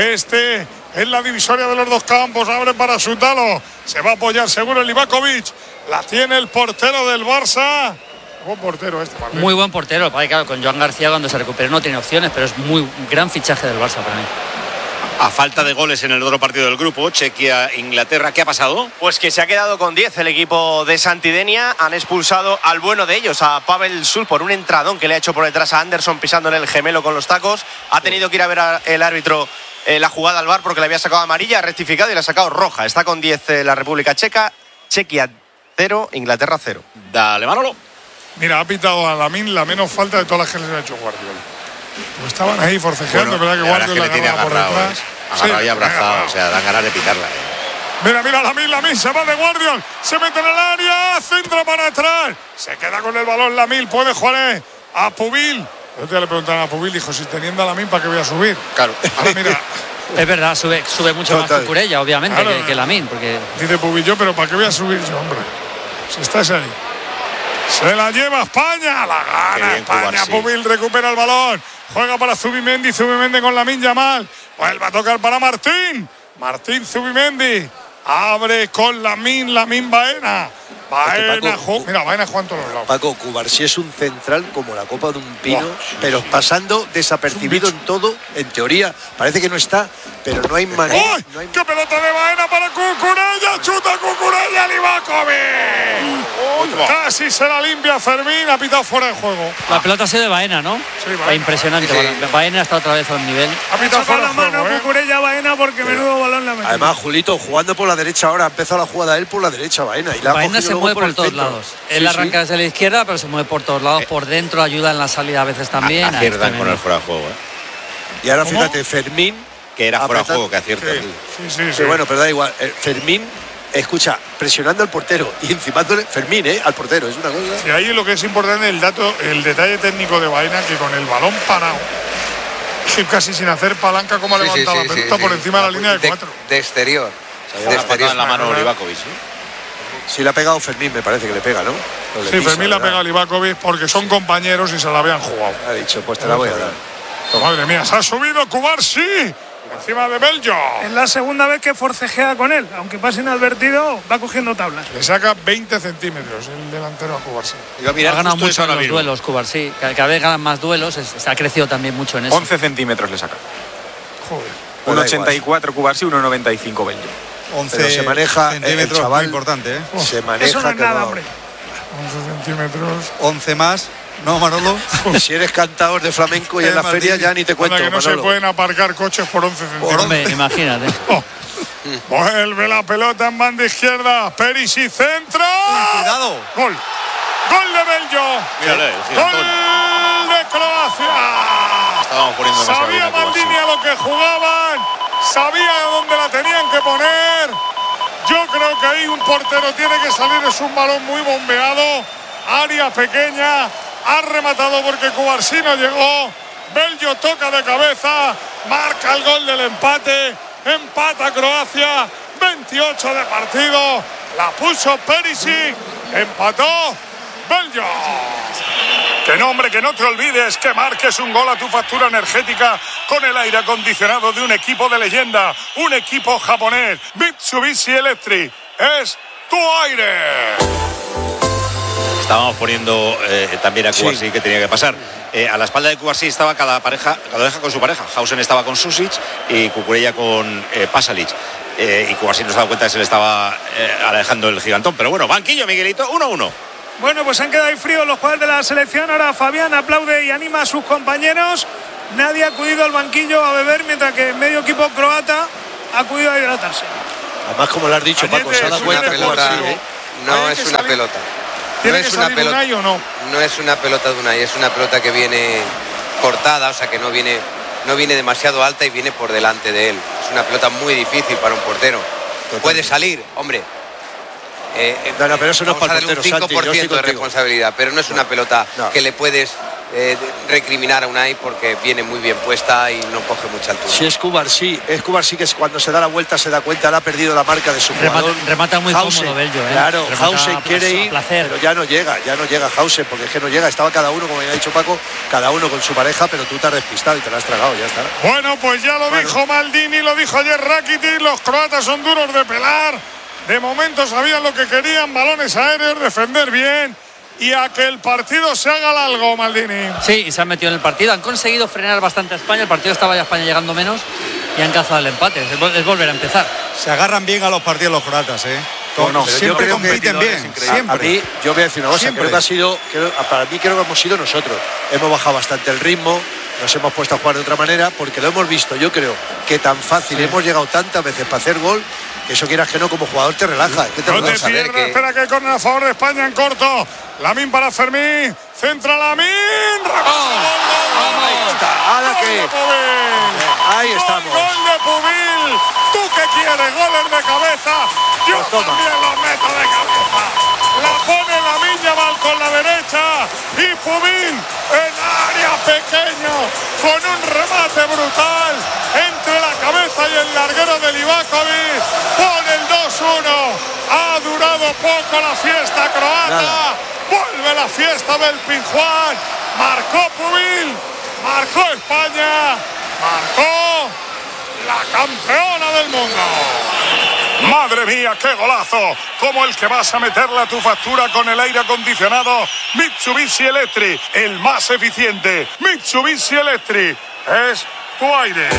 En la divisoria de los dos campos, abre para Sutalo. Se va a apoyar seguro el Livakovic. La tiene el portero del Barça. Buen portero Martín. Muy buen portero. Claro, con Joan García cuando se recupere no tiene opciones, pero es muy gran fichaje del Barça para mí. A falta de goles en el otro partido del grupo, Chequia-Inglaterra, ¿qué ha pasado? Pues que se ha quedado con 10 el equipo de Santidenia. Han expulsado al bueno de ellos, a Pavel Sul, por un entradón que le ha hecho por detrás a Anderson pisándole el gemelo con los tacos. Ha tenido que ir a ver el árbitro la jugada al VAR porque le había sacado amarilla, ha rectificado y le ha sacado roja. Está con 10 la República Checa. Chequia 0, Inglaterra 0. Dale, Manolo. Mira, ha pitado a Lamin la menos falta de todas las que les ha hecho Guardiola. Pues estaban ahí forcejeando, ¿verdad? Que Guardiola le tiene agarrado por detrás. Agarrado y abrazado, o sea, dan ganas de pitarla. Mira, Lamin se va de Guardiola, se mete en el área, centro para atrás, se queda con el balón Lamin, puede jugar a Pubil. Yo te le preguntaron a Pubil, dijo, si teniendo a Lamin, ¿para qué voy a subir? Claro. Ahora mira. Es verdad, sube mucho más Cucurella, obviamente, claro, que Lamin. Porque... Dice Pubil, pero ¿para qué voy a subir yo, hombre? Si estás ahí. Se la lleva España, la gana España. Pubil recupera el balón, juega para Zubimendi con Lamine Yamal, vuelve a tocar para Martín Zubimendi, abre con Lamine Baena. Mira, Baena juega en todos los lados. Paco, Cubarsí es un central como la copa de un pino, pero pasando desapercibido en todo, en teoría. Parece que no está, pero no hay manera. ¡Qué pelota de Baena para Cucurella! ¡Chuta Cucurella, Livakovic! Casi se la limpia Fermín, ha pitado fuera de juego. La pelota ha sido de Baena, ¿no? Sí, Baena. Impresionante. Sí. Baena está otra vez al nivel. Ha pitado fuera la mano Cucurella Baena porque menudo balón la metió. Además, Julito, jugando por la derecha ahora, ha empezado la jugada él por la derecha, Baena. Y la Baena se mueve por todos lados. Él arranca desde la izquierda, pero se mueve por todos lados, por dentro, ayuda en la salida a veces también. Aciertan con el fuera de juego. Y ahora fíjate, Fermín, que era fuera de juego, que acierta. Sí. Bueno, pero da igual. Fermín, escucha, presionando al portero y encimándole Fermín, al portero, es una cosa. Y ahí lo que es importante el detalle técnico de Baena, que con el balón parado, casi sin hacer palanca, como ha levantado la pelota por encima de la línea de 4. De exterior. De exterior en la mano Livakovic. Sí, le ha pegado Fermín, me parece que le pega, ¿no? Sí, Fermín le ha pegado a Livakovic porque son compañeros y se la habían jugado. Ha dicho, pues te la voy a dar. Madre mía, se ha subido Cubarsí encima de Bello. Es la segunda vez que forcejea con él, aunque pase inadvertido, va cogiendo tablas. Le saca 20 centímetros el delantero a Cubarsí. Ha ganado mucho en los duelos, Cubarsí. Cada vez ganan más duelos, se ha crecido también mucho en eso. 11 centímetros le saca. Joder. 1,84 Cubarsí, 1,95 Bello. 11 pero se maneja centímetros, el chaval, muy importante, Se maneja. Eso no es nada, hombre. 11 centímetros. 11 más. No, Manolo. Si eres cantador de flamenco y en la feria ya ni te cuento, que no Manolo. se pueden aparcar coches por 11 centímetros. Imagínate. Vuelve la pelota en banda izquierda. Perisic centra. Cuidado. Gol de Bello. Gol de Croacia. Estábamos poniendo sabía Maldini a lo que jugaban. Sabía dónde la tenían que poner. Yo creo que ahí un portero tiene que salir. Es un balón muy bombeado. Área pequeña. Ha rematado porque Cubarsí no llegó. Bello toca de cabeza. Marca el gol del empate. Empata Croacia. 28 de partido. La puso Perisic. Empató Bello. Que no, hombre, que no te olvides que marques un gol a tu factura energética con el aire acondicionado de un equipo de leyenda, un equipo japonés. Mitsubishi Electric es tu aire. estábamos poniendo también a Cubarsí que tenía que pasar. A la espalda de Cubarsí estaba cada pareja con su pareja. Hausen estaba con Susic y Cucurella con Pasalic. Y Cubarsí no se daba cuenta que se le estaba alejando el gigantón. Pero bueno, banquillo, Miguelito, 1-1. Bueno, pues han quedado ahí fríos los jugadores de la selección. Ahora Fabián aplaude y anima a sus compañeros. Nadie ha acudido al banquillo a beber, mientras que medio equipo croata ha acudido a hidratarse. Además, como lo has dicho, Paco, se ha dado cuenta que no es una pelota. ¿Tiene que salir Unai o no? No es una pelota de Unai, es una pelota que viene cortada, o sea que no viene demasiado alta y viene por delante de él. Es una pelota muy difícil para un portero. Puede salir, hombre. Pero eso no es para el portero, un 5% de responsabilidad, pero no es una pelota que le puedes recriminar a Unai porque viene muy bien puesta y no coge mucha altura. Si es Cubarsí que cuando se da la vuelta se da cuenta, le ha perdido la marca de su jugador. Remata muy cómodo Bello, Claro, Hausen quiere ir, pero ya no llega Hausen, porque es que no llega. Estaba cada uno, como ya ha dicho Paco, cada uno con su pareja, pero tú te has despistado y te la has tragado, ya está. Bueno, pues ya lo dijo Maldini, lo dijo ayer Rakitic, los croatas son duros de pelar. De momento sabían lo que querían, balones aéreos, defender bien y a que el partido se haga largo, Maldini. Sí, y se han metido en el partido. Han conseguido frenar bastante a España. El partido estaba ya España llegando menos y han cazado el empate. Es volver a empezar. Se agarran bien a los partidos los croatas, ¿eh? Siempre compiten bien. Siempre. A mí, yo voy a decir una cosa. Para mí creo que hemos sido nosotros. Hemos bajado bastante el ritmo. Nos hemos puesto a jugar de otra manera porque lo hemos visto, yo creo, que tan fácil, hemos llegado tantas veces para hacer gol, que eso quieras que no, como jugador te relaja. Espera que hay córner a favor de España en corto. Lamín para Fermín, centra Lamín. Ahí estamos. Gol de Pubil. ¿Tú qué quieres? Goles de cabeza. Yo también los meto de cabeza. La pone Lamín Yamal con la derecha y Pubil en área pequeño con un remate brutal entre la cabeza y el larguero de Livakovic. Pone el 2-1. Ha durado poco la fiesta croata. Vuelve la fiesta del Pizjuán. Marcó Pubil. Marcó España. Marcó la campeona del mundo. Madre mía, qué golazo, como el que vas a meterle a tu factura con el aire acondicionado Mitsubishi Electric, el más eficiente. Mitsubishi Electric es tu aire.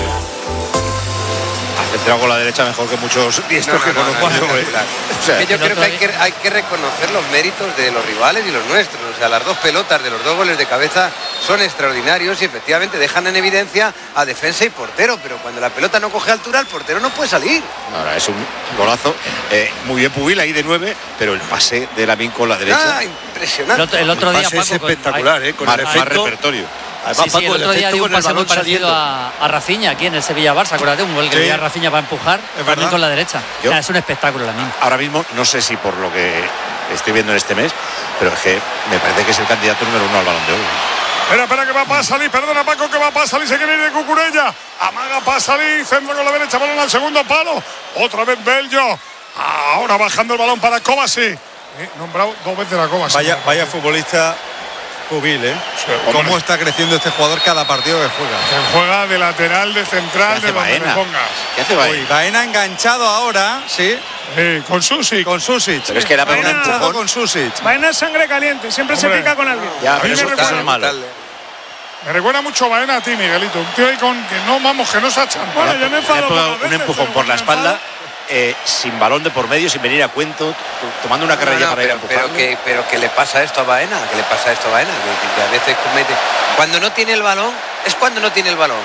Centrado con la derecha mejor que muchos diestros que conozco. O sea, yo creo que hay que reconocer los méritos de los rivales y los nuestros. O sea, las dos pelotas de los dos goles de cabeza son extraordinarios y efectivamente dejan en evidencia a defensa y portero, pero cuando la pelota no coge altura, el portero no puede salir. Ahora es un golazo. Muy bien Pubil ahí de 9, pero el pase de Lamín con la derecha. Impresionante. El otro día, Paco, es espectacular, con más el efecto, repertorio. Además, sí, el otro día dio un pase muy parecido a Rafinha aquí en el Sevilla-Barça. Acuérdate, un gol que dio a Rafinha para empujar también con la derecha. Es un espectáculo Lamín. Ahora mismo, no sé si por lo que estoy viendo en este mes, pero es que me parece que es el candidato número 1 al Balón de Oro. Espera que va a salir, perdona Paco, que va a salir, se quiere ir de Cucurella. Amaga para salir, centro con la derecha, balón al segundo palo. Otra vez Bello. Ahora bajando el balón para Kovacic. Nombrado 2 veces a Kovacic. Vaya futbolista Pubil, ¿eh? Sí, cómo está creciendo este jugador cada partido que juega. Que juega de lateral, de central, de donde le pongas. ¿Qué hace Baena? Baena enganchado ahora, sí. Con Susic. Pero es que era para un empujón con Susic. Baena es sangre caliente, siempre se pica con alguien. Ya, pero eso es malo. Me recuerda mucho a Baena a ti, Miguelito. Un tío ahí con que no, vamos, que no se echan. Bueno, yo me enfado. Un empujón por la espalda. Sin balón de por medio, sin venir a cuento, tomando una carrera para ir a empujar. Pero que le pasa esto a Baena, que a veces comete. Cuando no tiene el balón, es cuando no tiene el balón.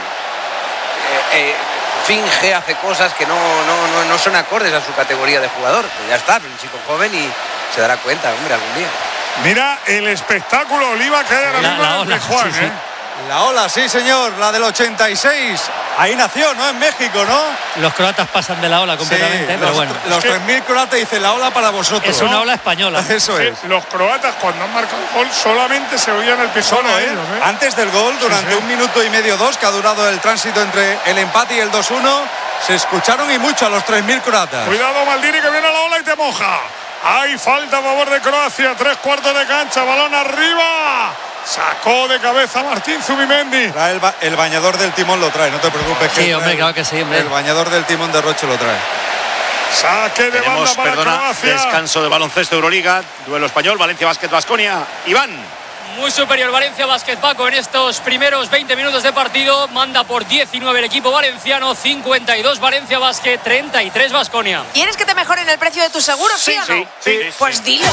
Finge, hace cosas que no son acordes a su categoría de jugador. Pues ya está, un chico joven y se dará cuenta, hombre, algún día. Mira el espectáculo Oliva que hay ahora mismo en Juan, sí. La ola, sí señor, la del 86. Ahí nació, ¿no? En México, ¿no? Los croatas pasan de la ola completamente, sí, pero bueno. Los 3.000 croatas dicen la ola para vosotros. Es una ola española. Eso es. Los croatas cuando han marcado el gol solamente se oían el pisón a ellos, ¿eh? Antes del gol, durante 1 minuto y medio, 2, que ha durado el tránsito entre el empate y el 2-1, se escucharon y mucho a los 3.000 croatas. Cuidado Maldini que viene a la ola y te moja. Hay falta a favor de Croacia, 3/4 de cancha, balón arriba. Sacó de cabeza Martín Zubimendi. El bañador del timón lo trae, no te preocupes. Sí, hombre, claro que sí, hombre. El bañador del timón de Roche lo trae. Saque de banda para Croacia. Descanso de baloncesto Euroliga. Duelo español, Valencia Basket Baskonia. Iván. Muy superior Valencia Basket, Paco, en estos primeros 20 minutos de partido. Manda por 19 el equipo valenciano, 52 Valencia Basket, 33 Baskonia. ¿Quieres que te mejoren el precio de tu seguro, sí o no? Sí. Pues dilo.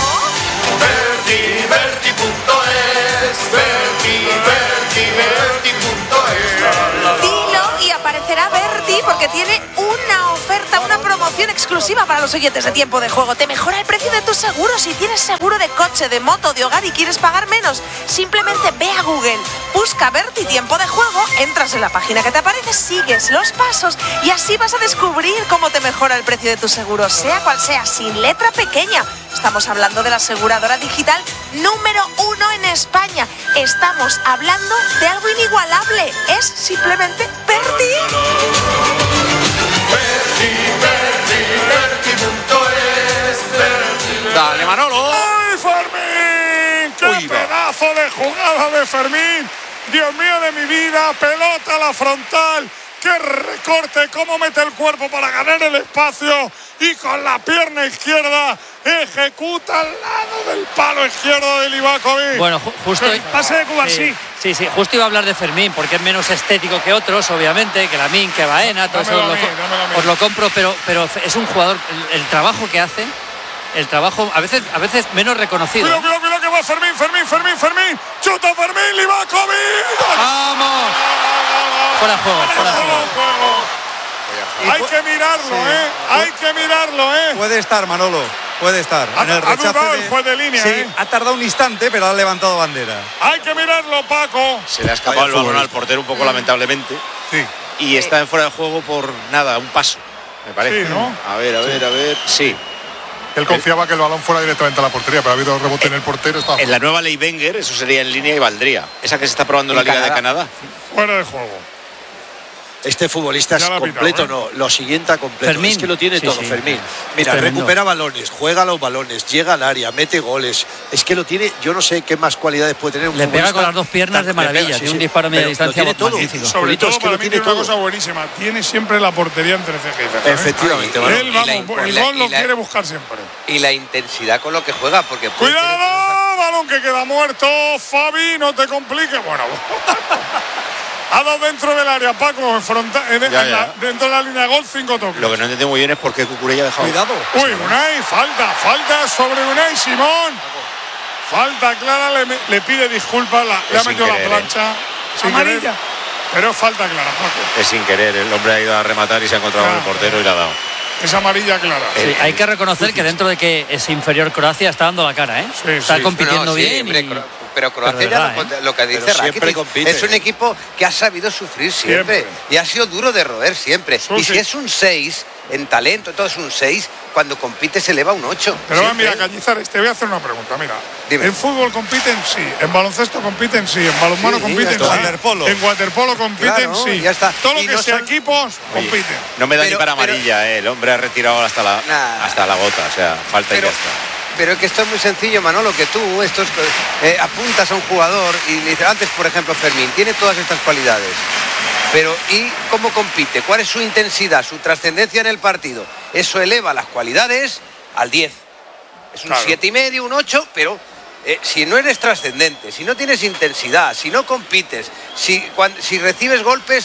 Dilo y aparecerá Berti porque tiene una oferta, una promoción exclusiva para los oyentes de Tiempo de Juego. Te mejora el precio de tu seguro. Si tienes seguro de coche, de moto, de hogar y quieres pagar menos, simplemente ve a Google, busca Berti Tiempo de Juego, entras en la página que te aparece, sigues los pasos y así vas a descubrir cómo te mejora el precio de tu seguro, sea cual sea, sin letra pequeña. Estamos hablando de la aseguradora digital número 1 en España. Estamos hablando de algo inigualable. Es simplemente Berti. Dale, Manolo. ¡Ay, Fermín! ¡Qué pedazo de jugada de Fermín! Dios mío de mi vida, pelota a la frontal. ¡Qué recorte! ¡Cómo mete el cuerpo para ganar el espacio! Y con la pierna izquierda ejecuta al lado del palo izquierdo de Livakovic. Bueno, justo... El pase de Cuba, sí. Sí, justo iba a hablar de Fermín, porque es menos estético que otros, obviamente, que Lamine, que Baena, todo eso os lo compro, pero es un jugador, el trabajo que hace, el trabajo a veces menos reconocido. Mira que va Fermín. Chuta Fermín, Livakovic. ¡Vamos! Fuera de juego. Hay que mirarlo, Hay que mirarlo, Puede estar, Manolo. Puede estar. En el rechace ha dudado el juez de línea, Sí, ha tardado un instante, pero ha levantado bandera. Hay que mirarlo, Paco. Se le ha escapado el balón al portero un poco lamentablemente. Sí. Y está en fuera de juego por nada, un paso, me parece. Sí, ¿no? A ver. Sí. Él confiaba que el balón fuera directamente a la portería, pero ha habido rebote en el portero. En la nueva ley Wenger, eso sería en línea y valdría. Esa que se está probando en la Liga de Canadá. Fuera de juego. Este futbolista es completo, no, lo siguiente a completo. Fermín. Es que lo tiene todo, Sí. Fermín. Mira, recupera balones, juega los balones, llega al área, mete goles. Es que lo tiene, yo no sé qué más cualidades puede tener un Le futbolista. pega con las dos piernas de maravilla, tiene un disparo a media distancia magnífico. Sobre todo para mí tiene una cosa buenísima. Tiene siempre la portería entre ceja y ceja. Efectivamente. Él, el gol lo quiere buscar siempre. Y la intensidad con lo que juega, porque... ¡Cuidado! Balón que queda muerto. Fabi, no te compliques. Bueno... Ha dado dentro del área, Paco, dentro de la línea de gol, 5 toques. Lo que no entiendo muy bien es por qué Cucurella ha dejado. Cuidado. Uy, Unai, falta sobre Unai Simón. Falta clara, le pide disculpas, le ha metido la plancha. Amarilla. Pero es falta clara, Paco. Es sin querer, el hombre ha ido a rematar y se ha encontrado con el portero y le ha dado. Es amarilla clara. Sí, hay que reconocer que dentro de que es inferior Croacia está dando la cara, está compitiendo bien. Pero Croacia verdad, lo que dice Rakitic es un equipo que ha sabido sufrir siempre. Y ha sido duro de roer siempre. Y si es un 6 en talento, todo es un 6, cuando compite se eleva un 8. Pero mira, Cañizares, te voy a hacer una pregunta. Mira, dime. En fútbol compiten sí, en baloncesto compiten sí, en balonmano compiten sí, en waterpolo compiten sí. Ya está. Todo lo que sea equipos compiten. No me da ni para amarilla, el hombre ha retirado hasta la gota, o sea, falta y ya está. Pero es que esto es muy sencillo, Manolo, que tú apuntas a un jugador y le dices, antes, por ejemplo, Fermín, tiene todas estas cualidades. Pero ¿y cómo compite? ¿Cuál es su intensidad, su trascendencia en el partido? Eso eleva las cualidades al 10. Es un 7,5, un 8, pero si no eres trascendente, si no tienes intensidad, si no compites, si recibes golpes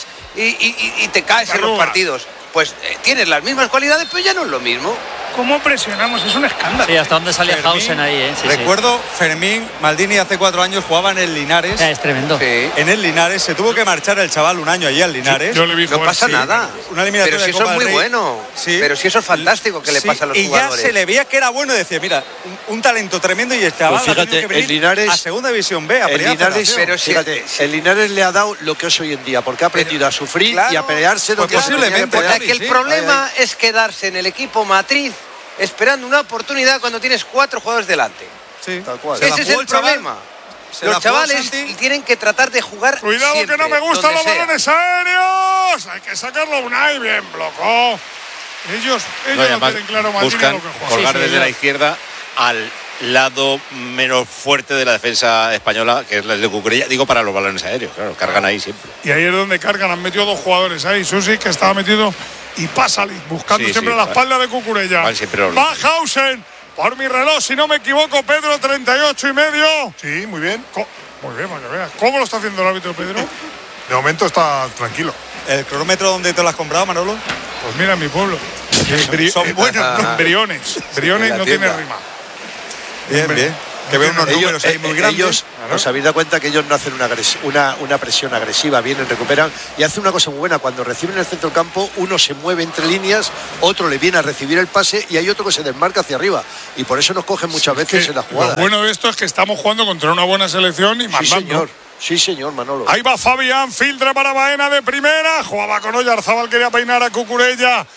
y te caes en los partidos, pues tienes las mismas cualidades, pero ya no es lo mismo. ¿Cómo presionamos? Es un escándalo. Sí, hasta dónde salía Hausen ahí, Recuerdo, Fermín, Maldini hace 4 años jugaba en el Linares. Es tremendo. Sí. En el Linares, se tuvo que marchar el chaval un año allí al Linares. Yo le vi no pasa nada. Una eliminatoria pero si de eso Copa es muy del Rey. bueno. Sí. Pero si eso es fantástico que le pasa a los jugadores. Y ya se le veía que era bueno y decía, mira, un talento tremendo y el chaval pues fíjate, ha tenido que venir el Linares, a segunda división B, a el Linares, pero fíjate, el Linares le ha dado lo que es hoy en día, porque ha aprendido a sufrir y a pelearse donde posiblemente. Porque el problema es quedarse en el equipo matriz esperando una oportunidad cuando tienes 4 jugadores delante. Sí, tal cual. Ese es el problema. Los chavales tienen que tratar de jugar. Cuidado siempre, que no me gustan los sea. balones aéreos. Hay que sacarlo Unai, bien blocó. Ellos no tienen claro más buscan lo que juegan. colgar desde la izquierda al lado menos fuerte de la defensa española, que es el de Cucurella, digo, para los balones aéreos, claro, cargan ahí siempre. Y ahí es donde cargan, han metido 2 jugadores ahí, Susi, que estaba metido y pasa buscando siempre la espalda de Cucurella. Va Hausen, por mi reloj, si no me equivoco, Pedro, 38 y medio. Sí, muy bien. Muy bien, para que veas. ¿Cómo lo está haciendo el árbitro, Pedro? De momento está tranquilo. ¿El cronómetro dónde te lo has comprado, Manolo? Pues mira, en mi pueblo. Son buenos, ¿no? Briones. Briones no tiene rima. Bien. Que veo unos números ahí muy grandes. Ellos, os habéis dado cuenta que ellos no hacen una presión agresiva, vienen, recuperan y hacen una cosa muy buena. Cuando reciben el centro del campo, uno se mueve entre líneas, otro le viene a recibir el pase y hay otro que se desmarca hacia arriba. Y por eso nos cogen muchas veces en la jugada. Lo bueno de esto es que estamos jugando contra una buena selección y mandando. Sí, señor, Manolo. Ahí va Fabián, filtra para Baena de primera. Jugaba con Oyarzabal, quería peinar a Cucurella.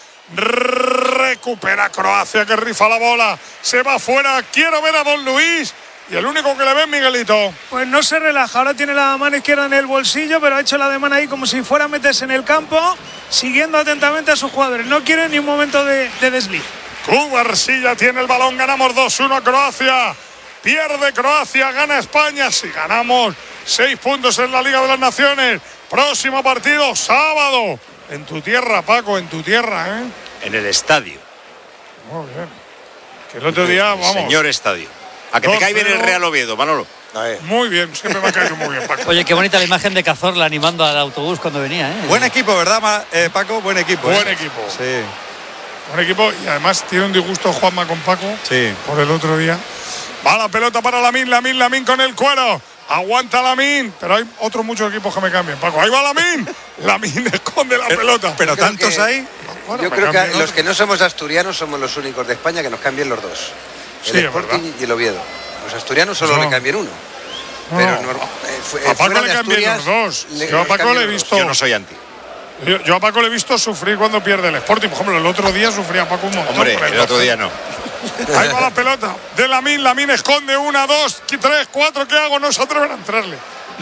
Recupera Croacia, que rifa la bola. Se va fuera. Quiero ver a Don Luis. Y el único que le ve es Miguelito. Pues no se relaja. Ahora tiene la mano izquierda en el bolsillo, pero ha hecho la ademán ahí como si fuera a meterse en el campo, siguiendo atentamente a sus jugadores. No quiere ni un momento de desliz. Cubarsilla tiene el balón. Ganamos 2-1 a Croacia. Pierde Croacia, gana España. Si ganamos, 6 puntos en la Liga de las Naciones. Próximo partido, sábado. En tu tierra, Paco, en tu tierra, ¿eh? En el estadio. Muy bien. Que el otro día, vamos. Señor estadio. A que te cae bien el Real Oviedo, Manolo. Muy bien, siempre me ha caído muy bien, Paco. Oye, qué bonita la imagen de Cazorla animando al autobús cuando venía, ¿eh? Buen equipo, ¿verdad, Paco? Buen equipo. Buen equipo. Sí. Buen equipo y además tiene un disgusto Juanma con Paco. Sí. Por el otro día. Va la pelota para Lamine con el cuero. Aguanta Lamine, pero hay otros muchos equipos que me cambian, Paco. Ahí va Lamine. Lamine esconde la pelota. Pero tantos hay. Bueno, yo creo que los que no somos asturianos somos los únicos de España que nos cambian los dos. El Sporting y el Oviedo. Los asturianos solo le cambian uno. Pero a Paco le cambian los dos. Yo a Paco le he visto. Yo no soy anti. Yo a Paco le he visto sufrir cuando pierde el Sporting. Por ejemplo, el otro día sufría Paco un montón. Hombre, el otro día no. Ahí va la pelota de Lamine esconde 1, 2, 3, 4. ¿Qué hago? No se atreven a entrarle.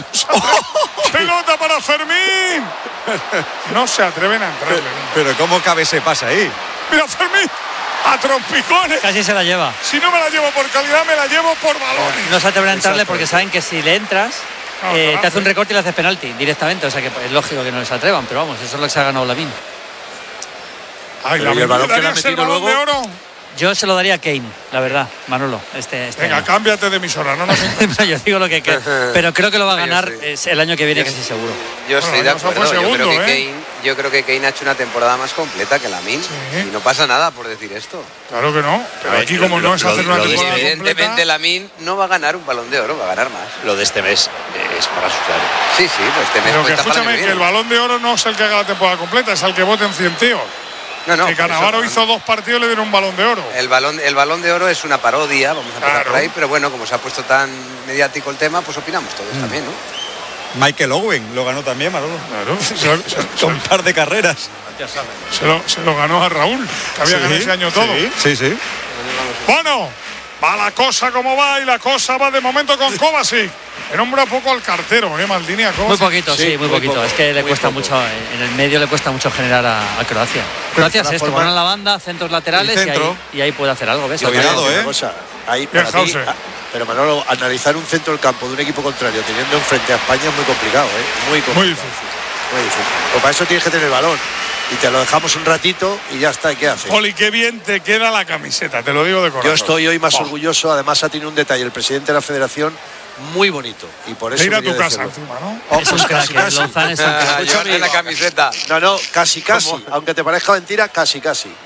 Pelota para Fermín. No se atreven a entrarle. Pero ¿cómo cabe ese pase ahí? Mira, Fermín. A trompicones. Casi se la lleva. Si no me la llevo por calidad, me la llevo por balones. No se atreven a entrarle porque saben que si le entras, te hace un recorte y le haces penalti directamente. O sea que es lógico que no les atrevan, pero vamos, eso es lo que se ha ganado Lamine. Ay, el balón que le ha metido luego. De oro. Yo se lo daría a Kane, la verdad, Manolo. Venga, año. Cámbiate de emisora, no nos yo digo lo que pero creo que lo va a ganar el año que viene, casi seguro. Yo estoy de acuerdo. Segundo, yo creo que Kane ha hecho una temporada más completa que Lamine. Y no pasa nada por decir esto. Claro que no. Pero aquí como no es hacer una temporada evidentemente Lamine no va a ganar un Balón de Oro, va a ganar más. Lo de este mes es para asustar. Sí, pues este mes. Pero que escúchame, que el Balón de Oro no es el que haga la temporada completa, es el que voten 100 tíos. No, que Cannavaro hizo 2 partidos y le dieron un Balón de Oro. El balón de Oro es una parodia, vamos a empezar por ahí, pero bueno, como se ha puesto tan mediático el tema, pues opinamos todos también, ¿no? Michael Owen lo ganó también, Manolo. Claro. Con un par de carreras. Se lo ganó a Raúl, que había ganado ese año todo. Sí. Bueno, va la cosa como va y la cosa va de momento con Kovacic. Que nombra poco al cartero, Maldini a Kovacic. Muy poquito, muy poquito. Poco, es que le cuesta mucho, en el medio le cuesta mucho generar a Croacia. Croacia es esto, van a la banda, centros laterales y ahí puede hacer algo. ¿Ves? Cuidado, ahí para ti, pero Manolo, analizar un centro del campo de un equipo contrario teniendo enfrente a España es muy complicado, Muy difícil. Pues para eso tienes que tener el balón. Y te lo dejamos un ratito y ya está. ¿Y qué haces? Poli, qué bien te queda la camiseta, te lo digo de corazón. Yo estoy hoy más orgulloso. Además ha tenido un detalle el presidente de la federación muy bonito. Y por eso ir a tu casa encima, ¿no? Es un crack, Lozán es un crack. Llevarte la camiseta. No, casi. Aunque te parezca mentira, casi.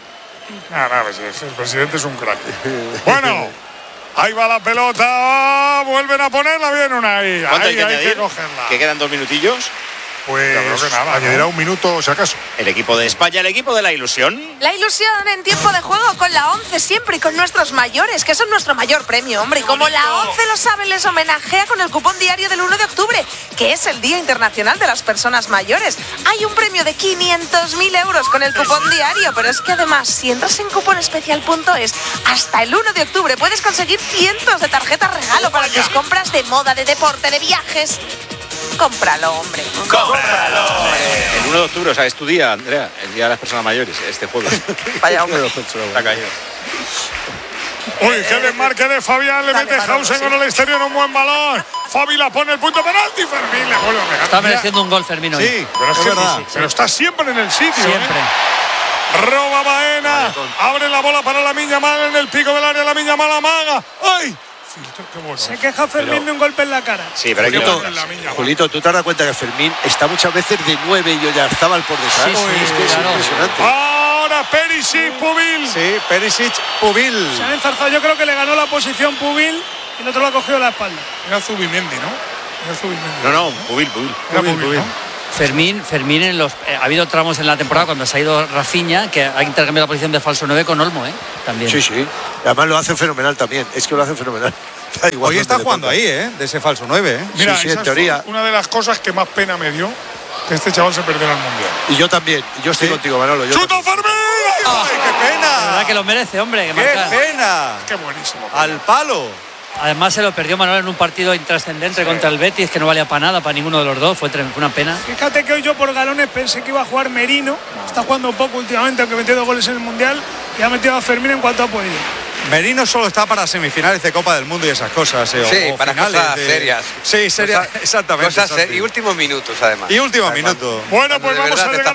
El presidente es un crack. Bueno, ahí va la pelota. Vuelven a ponerla bien una ahí. Hay que cogerla. Que quedan 2 minutillos. Pues añadirá un minuto, si acaso. El equipo de España, el equipo de la ilusión. La ilusión en tiempo de juego con la 11 siempre y con nuestros mayores, que son nuestro mayor premio, hombre. Y como la 11 lo sabe, les homenajea con el cupón diario del 1 de octubre, que es el Día Internacional de las Personas Mayores. Hay un premio de 500.000 euros con el cupón diario, pero es que además, si entras en cuponespecial.es, hasta el 1 de octubre puedes conseguir cientos de tarjetas regalo para tus compras de moda, de deporte, de viajes. Cómpralo, hombre. ¡Cómpralo! El 1 de octubre, o sea, es tu día, Andrea, el Día de las Personas Mayores, este jueves. Vaya hombre. Está caído. Uy, qué desmarque de Fabián, le mete Hausen con el exterior, un buen balón. Fabi la pone el punto penalti, Fermín le vuelve a pegar. Está mereciendo un gol Fermín hoy. Sí, pero es verdad. Pero está siempre en el sitio. Siempre. Roba Baena. Abre la bola para Lamine Yamal en el pico del área. Lamine Yamal amaga. ¡Ay! Qué bueno. Se queja Fermín de un golpe en la cara. Sí, pero hay Julito, ¿tú te das cuenta que Fermín está muchas veces de 9 y Oyarzábal por detrás? Sí, es que es impresionante. Ahora Perisic, Pubil. Sí, Perisic, Pubil. Se han enzarzado. Yo creo que le ganó la posición Pubil y el otro lo ha cogido la espalda. Era Zubimendi, ¿no? No, Pubil. Era Pubil, ¿no? Fermín ha habido tramos en la temporada cuando se ha ido Rafinha que ha intercambiado la posición de falso 9 con Olmo, también. Sí. Además lo hacen fenomenal también. Es que lo hacen fenomenal. Hoy está jugando ahí, de ese falso 9. Mira, sí, en teoría. Una de las cosas que más pena me dio que este chaval se perdiera el Mundial. Y yo también. Yo estoy contigo, Manolo. ¡Chuta Fermín! ¡Ay, qué pena! La verdad que lo merece, hombre. ¡Qué pena! ¡Qué buenísimo! ¡Al palo! Además se lo perdió Manuel en un partido intrascendente contra el Betis, que no valía para nada, para ninguno de los dos. Fue una pena. Fíjate que hoy yo por galones pensé que iba a jugar Merino. Está jugando poco últimamente, aunque metió 2 goles en el Mundial. Y ha metido a Fermín en cuanto ha podido. Merino solo está para semifinales de Copa del Mundo y esas cosas. Sí, o para finales cosas serias. Sí, serias, exactamente. Y últimos minutos, además. Y últimos minutos. Bueno, pues vamos a llegar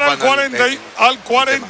al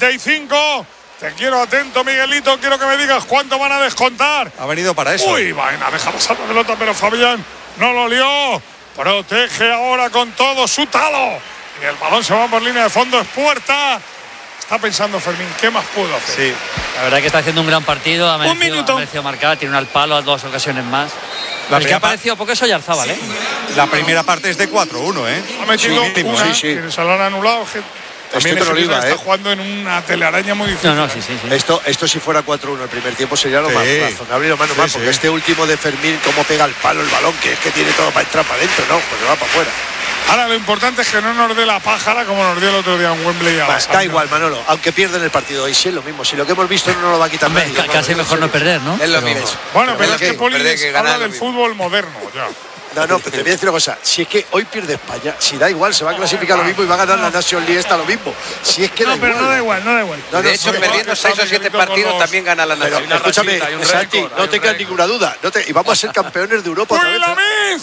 45. Te quiero atento, Miguelito. Quiero que me digas cuánto van a descontar. Ha venido para eso. Uy, Baena, deja pasar la pelota, pero Fabián no lo lió. Protege ahora con todo su talo. Y el balón se va por línea de fondo. Es puerta. Está pensando Fermín, ¿qué más puedo hacer? Sí. La verdad que está haciendo un gran partido. Ha merecido marcar, tiene un al palo a 2 ocasiones más. El que ha aparecido poco es Oyarzábal, La primera parte es de 4-1, Ha metido una, que se lo han anulado. También está jugando en una telaraña muy difícil. No, sí. Esto si fuera 4-1 el primer tiempo sería lo más razonable y lo más normal, porque este último de Fermín, cómo pega el palo el balón, que es que tiene todo para entrar para adentro, no, pues se va para afuera. Ahora lo importante es que no nos dé la pájara como nos dio el otro día en Wembley. Da igual, Manolo, aunque pierden el partido hoy, sí es lo mismo. Si lo que hemos visto no lo va a quitar nadie. Casi mejor no perder, ¿no? Es lo mismo. Bueno, pero es que Poli habla del fútbol moderno, ya. No, pero te voy a decir una cosa. Si es que hoy pierde España, si da igual, se va a clasificar lo mismo y va a ganar la National League esta lo mismo. Si es que no, pero no da igual. De hecho, perdiendo 6 o 7 partidos también gana la National League. Escúchame, Santi, no te queda ninguna duda. Y vamos a ser campeones de Europa otra vez. Lamine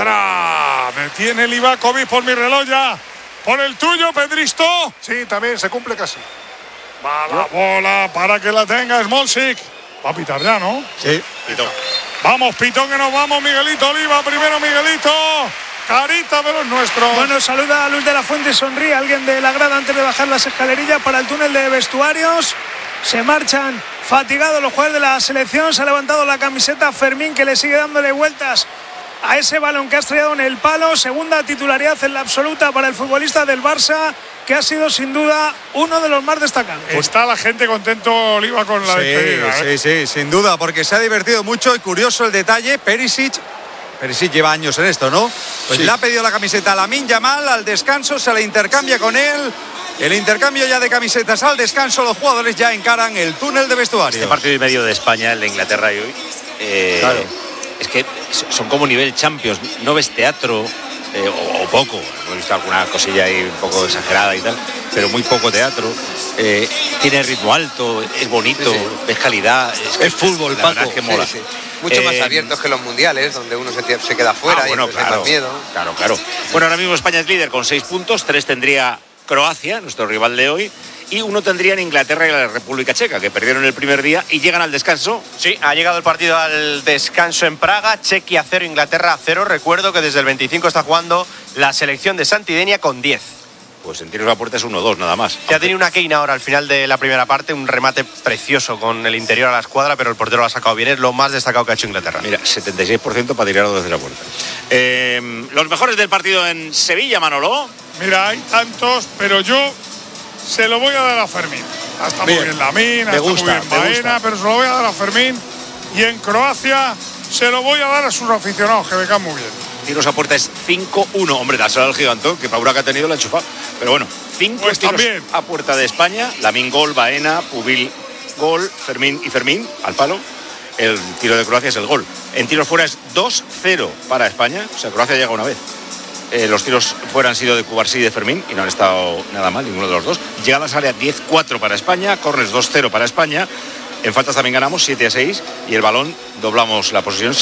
centra. Detiene Livakovic por mi reloj ya. Por el tuyo, Pedristo. Sí, también se cumple casi. Va la bola para que la tenga Smolcic. Va a pitar ya, ¿no? Sí. Pitón. Vamos, Pitón, que nos vamos. Miguelito Oliva, primero Miguelito. Carita de los nuestros. Bueno, saluda a Luis de la Fuente, sonríe alguien de la grada antes de bajar las escalerillas para el túnel de vestuarios. Se marchan fatigados los jugadores de la selección. Se ha levantado la camiseta Fermín, que le sigue dándole vueltas a ese balón que ha estrellado en el palo. Segunda titularidad en la absoluta para el futbolista del Barça, que ha sido sin duda uno de los más destacados. Está la gente contento, Oliva, con la despedida. Sí, sin duda, porque se ha divertido mucho. Y curioso el detalle, Perisic lleva años en esto, ¿no? Pues le ha pedido la camiseta a Lamine Yamal, al descanso se la intercambia con él. El intercambio ya de camisetas al descanso, los jugadores ya encaran el túnel de vestuario. Este partido y medio de España, el de Inglaterra y hoy, claro, es que son como nivel Champions, no ves teatro. O poco, hemos visto alguna cosilla ahí un poco exagerada y tal, pero muy poco teatro. Tiene ritmo alto, es bonito, es calidad, es fútbol, la verdad es que mola. Mucho más abiertos que los mundiales, donde uno se queda fuera y claro, miedo. Claro. Bueno, ahora mismo España es líder con 6 puntos, 3 tendría Croacia, nuestro rival de hoy, y 1 tendrían Inglaterra y la República Checa, que perdieron el primer día y llegan al descanso. Sí, ha llegado el partido al descanso en Praga, Chequia 0, Inglaterra 0. Recuerdo que desde el 25 está jugando la selección de Santidenia con 10. Pues en tiros a puerta es 1-2 nada más. Ya ha tenido una Keina ahora al final de la primera parte, un remate precioso con el interior a la escuadra, pero el portero lo ha sacado bien, es lo más destacado que ha hecho Inglaterra. Mira, 76% para tirarlo desde la puerta. Los mejores del partido en Sevilla, Manolo. Mira, hay tantos, pero yo se lo voy a dar a Fermín. Está muy bien Lamine, está muy bien Baena, pero se lo voy a dar a Fermín. Y en Croacia se lo voy a dar a sus aficionados, que me caen muy bien. Tiros a puerta es 5-1. Hombre, dáselo al gigantón, que Paura que ha tenido la ha enchufado. Pero bueno, 5 tiros también a puerta de España. Lamine gol, Baena, Pubil gol, Fermín al palo. El tiro de Croacia es el gol. En tiros fuera es 2-0 para España. O sea, Croacia llega una vez. Los tiros fuera han sido de Cubarsí y de Fermín y no han estado nada mal, ninguno de los dos. Llegadas a área 10-4 para España, corners 2-0 para España. En faltas también ganamos 7-6 y el balón doblamos la posesión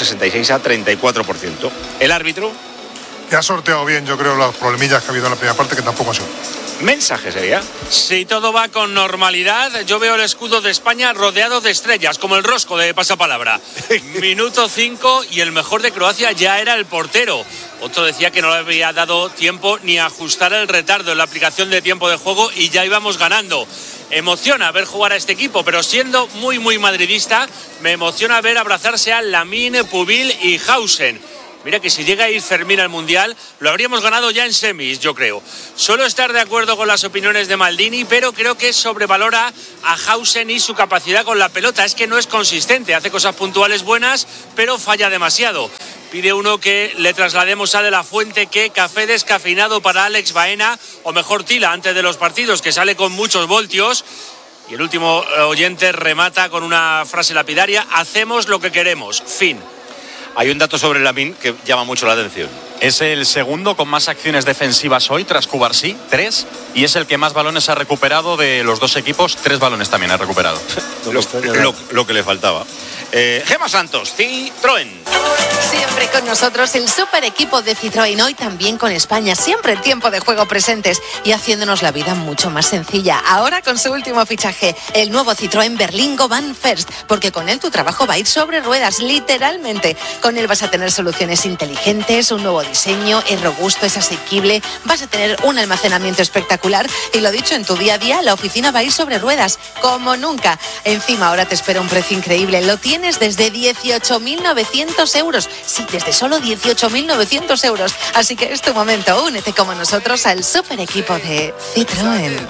66-34%. El árbitro ya ha sorteado bien, yo creo, las problemillas que ha habido en la primera parte, que tampoco ha sido. mensaje sería. Si todo va con normalidad, yo veo el escudo de España rodeado de estrellas, como el rosco de pasapalabra. Minuto 5 y el mejor de Croacia ya era el portero. Otro decía que no le había dado tiempo ni a ajustar el retardo en la aplicación de tiempo de juego y ya íbamos ganando. Emociona ver jugar a este equipo, pero siendo muy madridista, me emociona ver abrazarse a Lamine, Pubil y Hausen. Mira que si llega a ir Fermín al Mundial, lo habríamos ganado ya en semis, yo creo. Suelo estar de acuerdo con las opiniones de Maldini, pero creo que sobrevalora a Hausen y su capacidad con la pelota. Es que no es consistente, hace cosas puntuales buenas, pero falla demasiado. Pide uno que le traslademos a De La Fuente que café descafeinado para Alex Baena, o mejor Tila, antes de los partidos, que sale con muchos voltios. Y el último oyente remata con una frase lapidaria: hacemos lo que queremos, fin. Hay un dato sobre Lamine que llama mucho la atención. Es el segundo con más acciones defensivas hoy, tras Cubarsí, 3, y es el que más balones ha recuperado de los dos equipos, 3 balones también ha recuperado. lo que le faltaba. Gemma Santos, Citroën. Siempre con nosotros el super equipo de Citroën, hoy también con España, siempre en tiempo de juego presentes y haciéndonos la vida mucho más sencilla. Ahora con su último fichaje, el nuevo Citroën Berlingo Van First, porque con él tu trabajo va a ir sobre ruedas, literalmente. Con él vas a tener soluciones inteligentes, un nuevo diseño, es robusto, es asequible, vas a tener un almacenamiento espectacular y lo dicho, en tu día a día la oficina va a ir sobre ruedas, como nunca. Encima ahora te espera un precio increíble, lo tienes desde 18.900 euros. Sí, desde solo 18.900 euros. Así que es tu momento, únete como nosotros al super equipo de Citroën.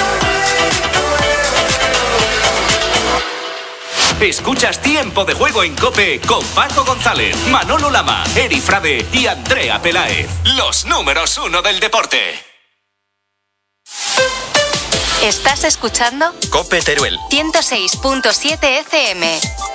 Escuchas Tiempo de Juego en COPE con Paco González, Manolo Lama, Eri Frade y Andrea Peláez. Los números 1 del deporte. ¿Estás escuchando? COPE Teruel 106.7 FM.